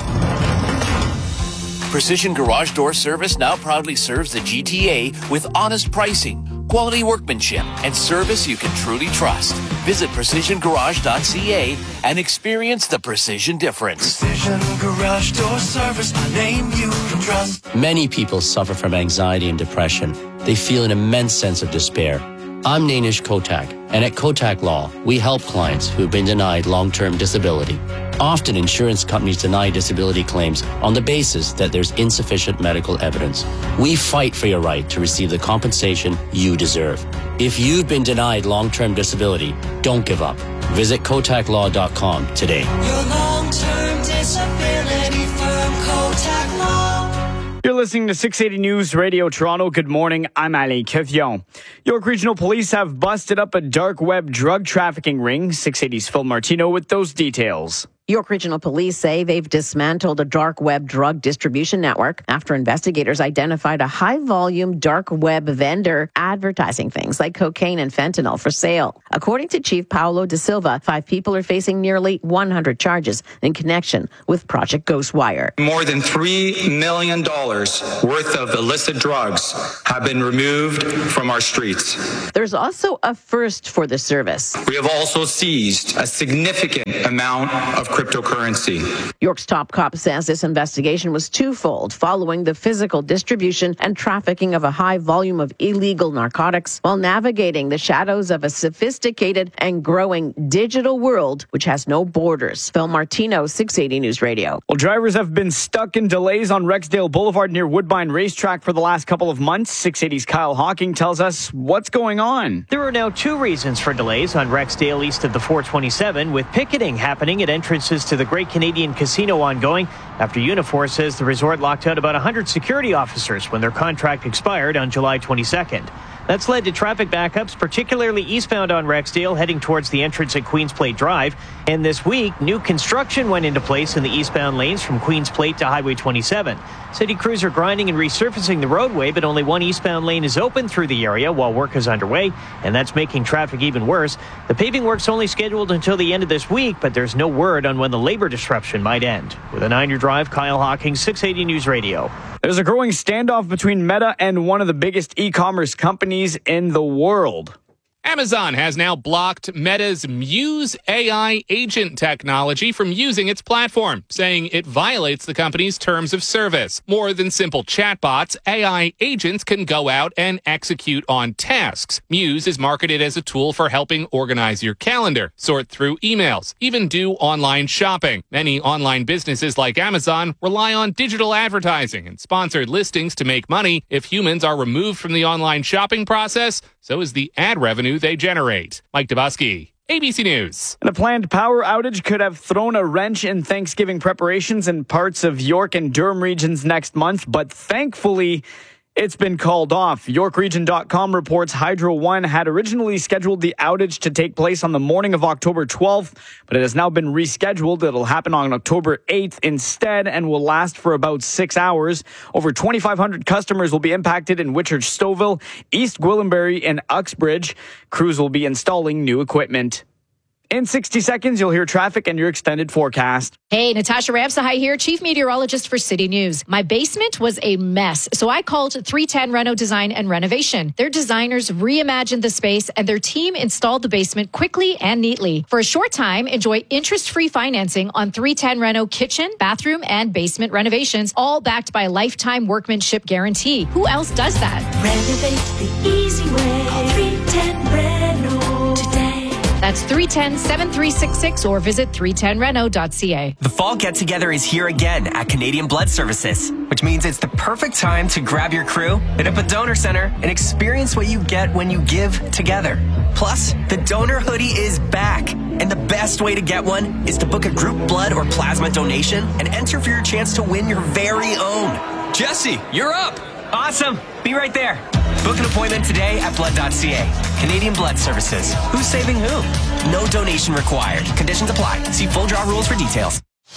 [SPEAKER 6] Precision Garage Door Service now proudly serves the G T A with honest pricing, quality workmanship, and service you can truly trust. Visit precision garage dot c a and experience the precision difference.
[SPEAKER 13] Precision Garage Door Service, a name you can trust.
[SPEAKER 17] Many people suffer from anxiety and depression. They feel an immense sense of despair. I'm Nainish Kotak, and at Kotak Law, we help clients who have been denied long-term disability. Often, insurance companies deny disability claims on the basis that there's insufficient medical evidence. We fight for your right to receive the compensation you deserve. If you've been denied long-term disability, don't give up. Visit kotak law dot com today.
[SPEAKER 13] Your long-term disability firm, Kotak Law.
[SPEAKER 10] You're listening to six eighty News Radio Toronto. Good morning. I'm Ali Kevion. York Regional Police have busted up a dark web drug trafficking ring. six eighty's Phil Martino with those details.
[SPEAKER 11] York Regional Police say they've dismantled a dark web drug distribution network after investigators identified a high-volume dark web vendor advertising things like cocaine and fentanyl for sale. According to Chief Paulo da Silva, five people are facing nearly one hundred charges in connection with Project Ghostwire.
[SPEAKER 15] More than three million dollars worth of illicit drugs have been removed from our streets.
[SPEAKER 11] There's also a first for the service.
[SPEAKER 15] We have also seized a significant amount of cryptocurrency.
[SPEAKER 11] York's top cop says this investigation was twofold, following the physical distribution and trafficking of a high volume of illegal narcotics while navigating the shadows of a sophisticated and growing digital world which has no borders. Phil Martino, six eighty News Radio.
[SPEAKER 10] Well, drivers have been stuck in delays on Rexdale Boulevard near Woodbine Racetrack for the last couple of months. six eighty's Kyle Hawking tells us what's going on.
[SPEAKER 16] There are now two reasons for delays on Rexdale east of the four twenty-seven, with picketing happening at entrances to the Great Canadian Casino ongoing after Unifor says the resort locked out about one hundred security officers when their contract expired on July twenty-second. That's led to traffic backups, particularly eastbound on Rexdale, heading towards the entrance at Queens Plate Drive. And this week, new construction went into place in the eastbound lanes from Queens Plate to Highway twenty-seven. City crews are grinding and resurfacing the roadway, but only one eastbound lane is open through the area while work is underway, and that's making traffic even worse. The paving work's only scheduled until the end of this week, but there's no word on when the labor disruption might end. With a nine-year drive, Kyle Hawking, six eighty News Radio.
[SPEAKER 10] There's a growing standoff between Meta and one of the biggest e-commerce companies in the world.
[SPEAKER 20] Amazon has now blocked Meta's Muse A I agent technology from using its platform, saying it violates the company's terms of service. More than simple chatbots, A I agents can go out and execute on tasks. Muse is marketed as a tool for helping organize your calendar, sort through emails, even do online shopping. Many online businesses like Amazon rely on digital advertising and sponsored listings to make money. If humans are removed from the online shopping process, so is the ad revenue they generate. Mike Dubusky, A B C News.
[SPEAKER 10] And a planned power outage could have thrown a wrench in Thanksgiving preparations in parts of York and Durham regions next month, but thankfully, it's been called off. York Region dot com reports Hydro One had originally scheduled the outage to take place on the morning of October twelfth, but it has now been rescheduled. It'll happen on October eighth instead and will last for about six hours. Over twenty-five hundred customers will be impacted in Whitchurch, Stouffville, East Gwillimbury, and Uxbridge. Crews will be installing new equipment. In sixty seconds, you'll hear traffic and your extended forecast.
[SPEAKER 9] Hey, Natasha Ramsahai here, Chief Meteorologist for City News. My basement was a mess, so I called three ten Reno Design and Renovation. Their designers reimagined the space, and their team installed the basement quickly and neatly. For a short time, enjoy interest-free financing on three ten Reno kitchen, bathroom, and basement renovations, all backed by a lifetime workmanship guarantee. Who else does that?
[SPEAKER 13] Renovate the easy way. Call three ten Reno today.
[SPEAKER 9] That's three one zero, seven three six six or visit three ten reno dot c a.
[SPEAKER 21] The fall get-together is here again at Canadian Blood Services, which means it's the perfect time to grab your crew, hit up a donor center, and experience what you get when you give together. Plus, the donor hoodie is back, and the best way to get one is to book a group blood or plasma donation and enter for your chance to win your very own. Jesse, you're up! Awesome! Be right there. Book an appointment today at blood dot c a. Canadian Blood Services. Who's saving who? No donation required. Conditions apply. See full draw rules for details.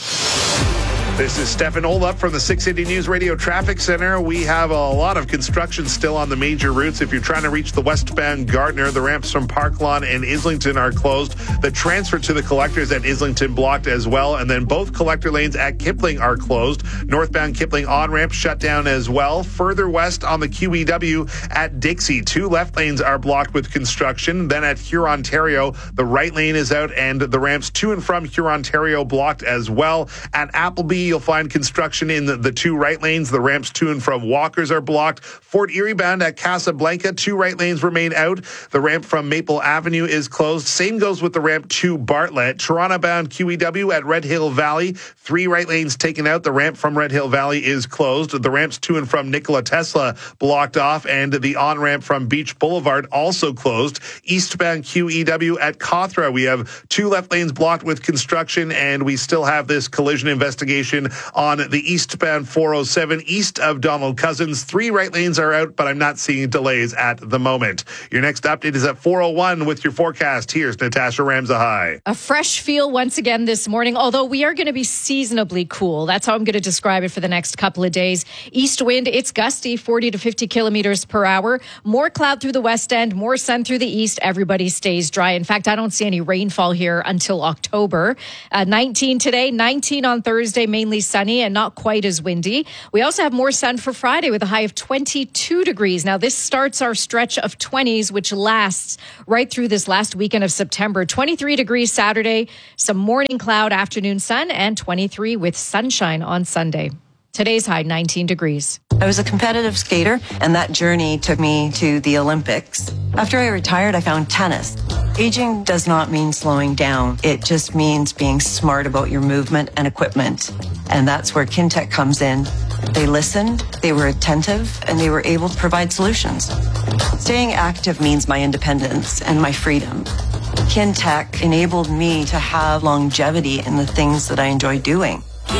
[SPEAKER 8] This is Stefan Oldup from the six eighty News Radio Traffic Center. We have a lot of construction still on the major routes. If you're trying to reach the westbound Gardner, the ramps from Park Lawn and Islington are closed. The transfer to the collectors at Islington blocked as well. And then both collector lanes at Kipling are closed. Northbound Kipling on-ramp shut down as well. Further west on the Q E W at Dixie, two left lanes are blocked with construction. Then at Hurontario, the right lane is out and the ramps to and from Hurontario blocked as well. At Appleby, you'll find construction in the, the two right lanes. The ramps to and from Walkers are blocked. Fort Erie bound at Casablanca, two right lanes remain out. The ramp from Maple Avenue is closed. Same goes with the ramp to Bartlett. Toronto bound Q E W at Red Hill Valley, three right lanes taken out. The ramp from Red Hill Valley is closed. The ramps to and from Nikola Tesla blocked off, and the on-ramp from Beach Boulevard also closed. Eastbound Q E W at Cawthra, we have two left lanes blocked with construction, and we still have this collision investigation condition on the eastbound four oh seven east of Donald Cousins. Three right lanes are out, but I'm not seeing delays at the moment. Your next update is at four oh one with your forecast. Here's Natasha Ramzahai.
[SPEAKER 9] A fresh feel once again this morning, although we are going to be seasonably cool. That's how I'm going to describe it for the next couple of days. East wind, it's gusty, forty to fifty kilometers per hour. More cloud through the west end, more sun through the east. Everybody stays dry. In fact, I don't see any rainfall here until October. Uh, nineteen today, nineteen on Thursday, mainly sunny and not quite as windy. We also have more sun for Friday with a high of twenty-two degrees. Now, this starts our stretch of twenties, which lasts right through this last weekend of September. twenty-three degrees Saturday, some morning cloud, afternoon sun, and twenty-three with sunshine on Sunday. Today's high, nineteen degrees.
[SPEAKER 18] I was a competitive skater, and that journey took me to the Olympics. After I retired, I found tennis. Aging does not mean slowing down. It just means being smart about your movement and equipment. And that's where Kintec comes in. They listened, they were attentive, and they were able to provide solutions. Staying active means my independence and my freedom. Kintec enabled me to have longevity in the things that I enjoy doing.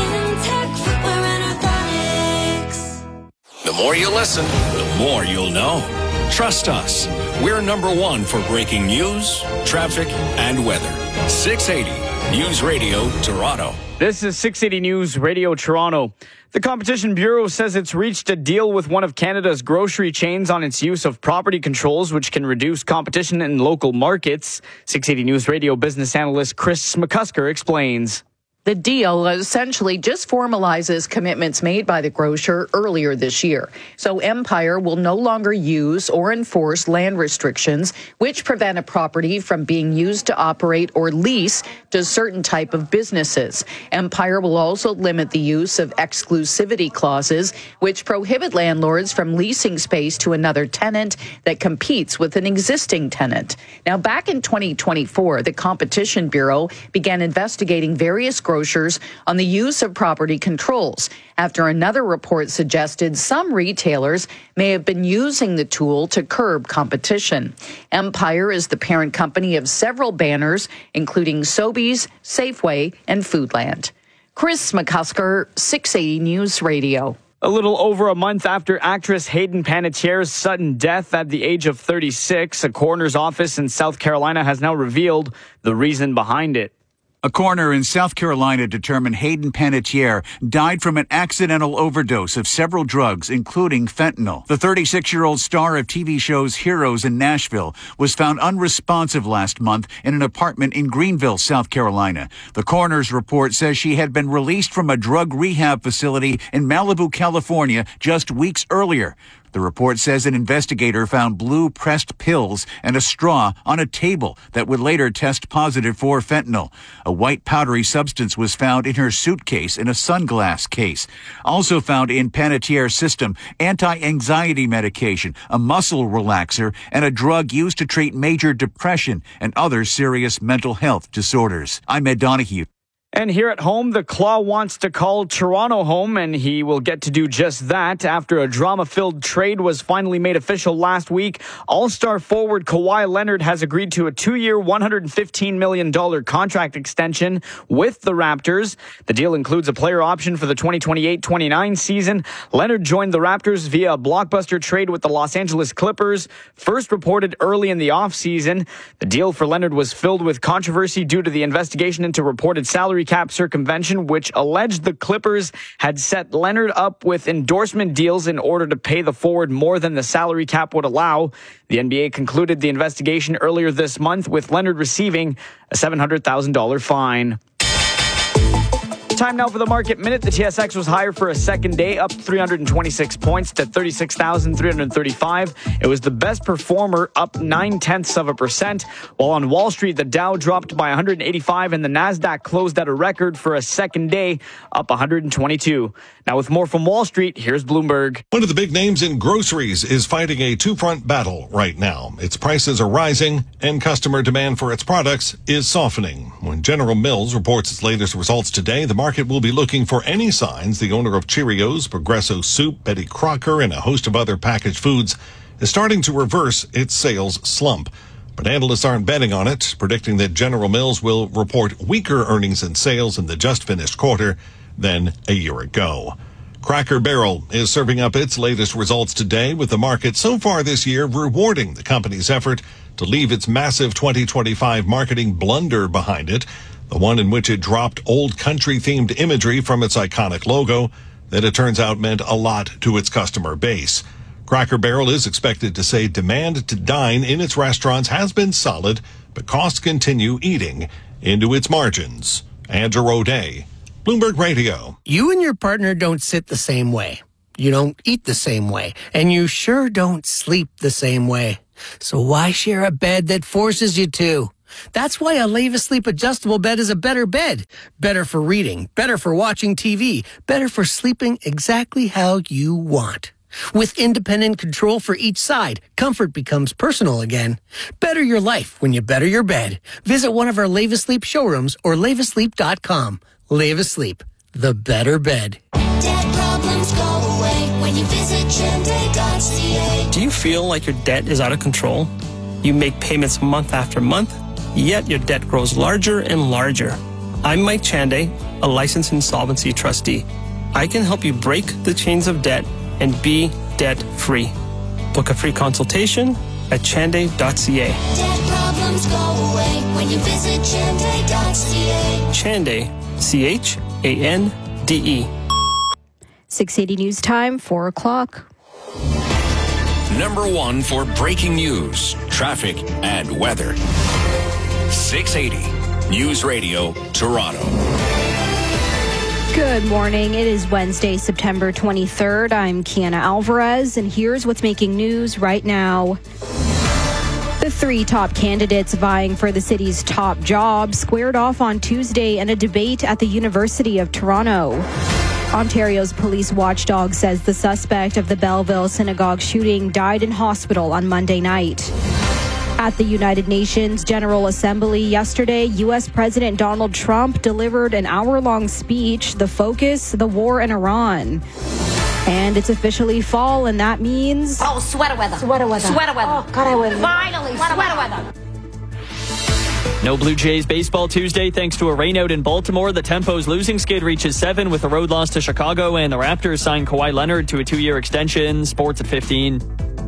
[SPEAKER 19] The more you listen, the more you'll know. Trust us. We're number one for breaking news, traffic, and weather. six eighty News Radio Toronto.
[SPEAKER 10] This is six eighty News Radio Toronto. The Competition Bureau says it's reached a deal with one of Canada's grocery chains on its use of property controls, which can reduce competition in local markets. six eighty News Radio business analyst Chris McCusker explains.
[SPEAKER 22] The deal essentially just formalizes commitments made by the grocer earlier this year. So Empire will no longer use or enforce land restrictions, which prevent a property from being used to operate or lease to certain type of businesses. Empire will also limit the use of exclusivity clauses, which prohibit landlords from leasing space to another tenant that competes with an existing tenant. Now, back in twenty twenty-four, the Competition Bureau began investigating various grocers on the use of property controls after another report suggested some retailers may have been using the tool to curb competition. Empire is the parent company of several banners, including Sobeys, Safeway, and Foodland. Chris McCusker, six eighty News Radio.
[SPEAKER 10] A little over a month after actress Hayden Panettiere's sudden death at the age of thirty-six, a coroner's office in South Carolina has now revealed the reason behind it.
[SPEAKER 23] A coroner in South Carolina determined Hayden Panettiere died from an accidental overdose of several drugs, including fentanyl. The thirty-six-year-old star of T V shows Heroes in Nashville was found unresponsive last month in an apartment in Greenville, South Carolina. The coroner's report says she had been released from a drug rehab facility in Malibu, California, just weeks earlier. The report says an investigator found blue pressed pills and a straw on a table that would later test positive for fentanyl. A white powdery substance was found in her suitcase in a sunglass case. Also found in Panettiere's system, anti-anxiety medication, a muscle relaxer, and a drug used to treat major depression and other serious mental health disorders. I'm Ed Donahue.
[SPEAKER 10] And here at home, the Claw wants to call Toronto home, and he will get to do just that after a drama-filled trade was finally made official last week. All-star forward Kawhi Leonard has agreed to a two-year, one hundred fifteen million dollars contract extension with the Raptors. The deal includes a player option for the twenty twenty-eight twenty-nine season. Leonard joined the Raptors via a blockbuster trade with the Los Angeles Clippers, first reported early in the offseason. The deal for Leonard was filled with controversy due to the investigation into reported salary cap circumvention, which alleged the Clippers had set Leonard up with endorsement deals in order to pay the forward more than the salary cap would allow. The N B A concluded the investigation earlier this month, with Leonard receiving a seven hundred thousand dollars fine. Time now for the market minute. The T S X was higher for a second day, up three hundred twenty-six points to thirty-six thousand three hundred thirty-five. It was the best performer, up nine tenths of a percent. While on Wall Street, the Dow dropped by one hundred eighty-five and the Nasdaq closed at a record for a second day, up one hundred twenty-two. Now with more from Wall Street, here's Bloomberg.
[SPEAKER 24] One of the big names in groceries is fighting a two-front battle right now. Its prices are rising and customer demand for its products is softening. When General Mills reports its latest results today, the market will be looking for any signs the owner of Cheerios, Progresso Soup, Betty Crocker, and a host of other packaged foods is starting to reverse its sales slump. But analysts aren't betting on it, predicting that General Mills will report weaker earnings and sales in the just finished quarter. than a year ago. Cracker Barrel is serving up its latest results today, with the market so far this year rewarding the company's effort to leave its massive twenty twenty-five marketing blunder behind it, the one in which it dropped old country-themed imagery from its iconic logo that it turns out meant a lot to its customer base. Cracker Barrel is expected to say demand to dine in its restaurants has been solid, but costs continue eating into its margins. Andrew O'Day, Bloomberg Radio.
[SPEAKER 2] You and your partner don't sit the same way. You don't eat the same way. And you sure don't sleep the same way. So why share a bed that forces you to? That's why a Leva Sleep adjustable bed is a better bed. Better for reading, better for watching T V, better for sleeping exactly how you want. With independent control for each side, comfort becomes personal again. Better your life when you better your bed. Visit one of our Leva Sleep showrooms or leva sleep dot com. Leva Sleep, the better bed.
[SPEAKER 13] Debt problems go away when you visit chende dot c a.
[SPEAKER 3] Do you feel like your debt is out of control? You make payments month after month, yet your debt grows larger and larger. I'm Mike Chande, a licensed insolvency trustee. I can help you break the chains of debt and be debt-free. Book a free consultation at chande dot c a.
[SPEAKER 13] Debt problems go away when you visit chende dot c a.
[SPEAKER 3] Chande, C H A N D E.
[SPEAKER 7] six eighty News Time, four o'clock.
[SPEAKER 19] Number one for breaking news, traffic, and weather. six eighty News Radio, Toronto.
[SPEAKER 7] Good morning. It is Wednesday, September twenty-third. I'm Kiana Alvarez, and here's what's making news right now. The three top candidates vying for the city's top job squared off on Tuesday in a debate at the University of Toronto. Ontario's police watchdog says the suspect of the Belleville synagogue shooting died in hospital on Monday night. At the United Nations General Assembly yesterday, U S President Donald Trump delivered an hour-long speech, the focus, the war in Iran. And it's officially fall, and that means...
[SPEAKER 4] Oh, sweater weather. Sweater weather. Sweater weather. Oh, God, I would... Finally, sweater, sweater weather.
[SPEAKER 14] No Blue Jays baseball Tuesday thanks to a rainout in Baltimore. The Tempo's losing skid reaches seven with a road loss to Chicago, and the Raptors signed Kawhi Leonard to a two-year extension. Sports at fifteen.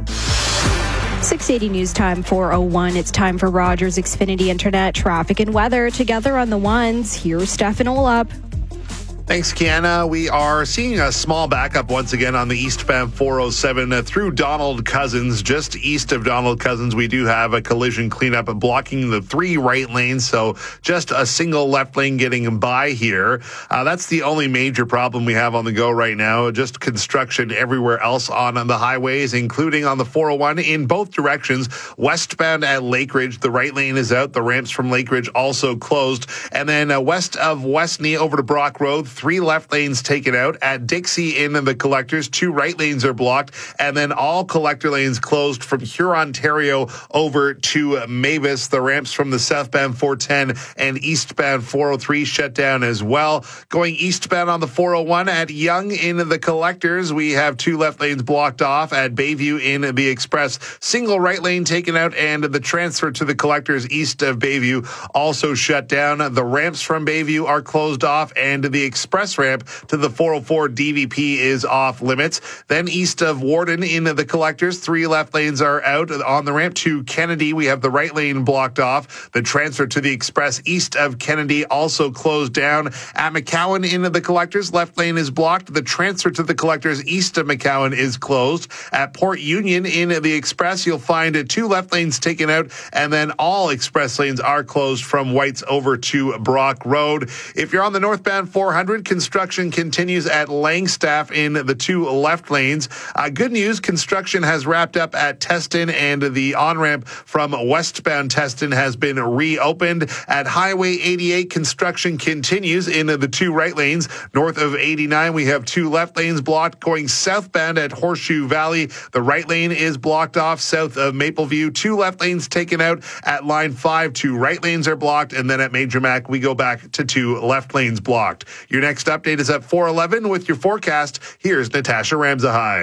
[SPEAKER 7] six eighty News Time, four oh one. It's time for Rogers Xfinity Internet traffic and weather. Together on the ones, here's Stefan Olap.
[SPEAKER 8] Thanks, Kiana. We are seeing a small backup once again on the eastbound four oh seven uh, through Donald Cousins. Just east of Donald Cousins, we do have a collision cleanup blocking the three right lanes, so just a single left lane getting by here. Uh, that's the only major problem we have on the go right now. Just construction everywhere else on the highways, including on the four oh one in both directions. Westbound at Lakeridge, the right lane is out. The ramps from Lakeridge also closed. And then uh, west of Westney over to Brock Road, three left lanes taken out. At Dixie in the collectors, two right lanes are blocked, and then all collector lanes closed from Hurontario over to Mavis. The ramps from the southbound four ten and eastbound four oh three shut down as well. Going eastbound on the four oh one at Yonge in the collectors, we have two left lanes blocked off. At Bayview in the express, single right lane taken out, and the transfer to the collectors east of Bayview also shut down. The ramps from Bayview are closed off, and the express ramp to the four oh four D V P is off limits. Then east of Warden in the collectors, three left lanes are out. On the ramp to Kennedy, we have the right lane blocked off. The transfer to the express east of Kennedy also closed down. At McCowan in the collectors, left lane is blocked. The transfer to the collectors east of McCowan is closed. At Port Union in the express, you'll find two left lanes taken out, and then all express lanes are closed from White's over to Brock Road. If you're on the northbound four hundred, construction continues at Langstaff in the two left lanes. Uh, good news, construction has wrapped up at Teston, and the on-ramp from westbound Teston has been reopened. At Highway eighty-eight, construction continues in the two right lanes. North of eighty-nine, we have two left lanes blocked. Going southbound at Horseshoe Valley, the right lane is blocked off south of Mapleview. Two left lanes taken out at line five. Two right lanes are blocked, and then at Major Mac, we go back to two left lanes blocked. Your next update is at four eleven with your forecast. Here's Natasha Ramzahai.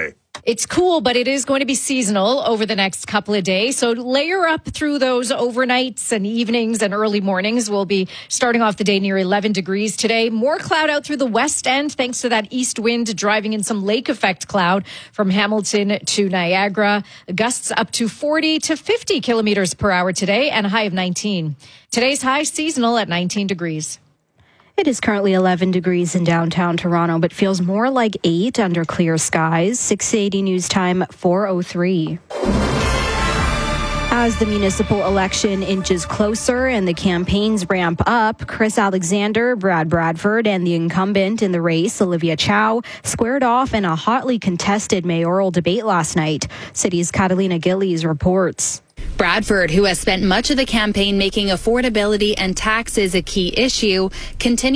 [SPEAKER 9] It's cool, but it is going to be seasonal over the next couple of days. So layer up through those overnights and evenings and early mornings. We'll be starting off the day near eleven degrees today. More cloud out through the west end thanks to that east wind driving in some lake effect cloud from Hamilton to Niagara. Gusts up to forty to fifty kilometers per hour today and a high of nineteen. Today's high seasonal at nineteen degrees.
[SPEAKER 7] It is currently eleven degrees in downtown Toronto, but feels more like eight under clear skies. six eighty News Time, four oh three. As the municipal election inches closer and the campaigns ramp up, Chris Alexander, Brad Bradford, and the incumbent in the race, Olivia Chow, squared off in a hotly contested mayoral debate last night. City's Catalina Gillies reports.
[SPEAKER 1] Bradford, who has spent much of the campaign making affordability and taxes a key issue, continues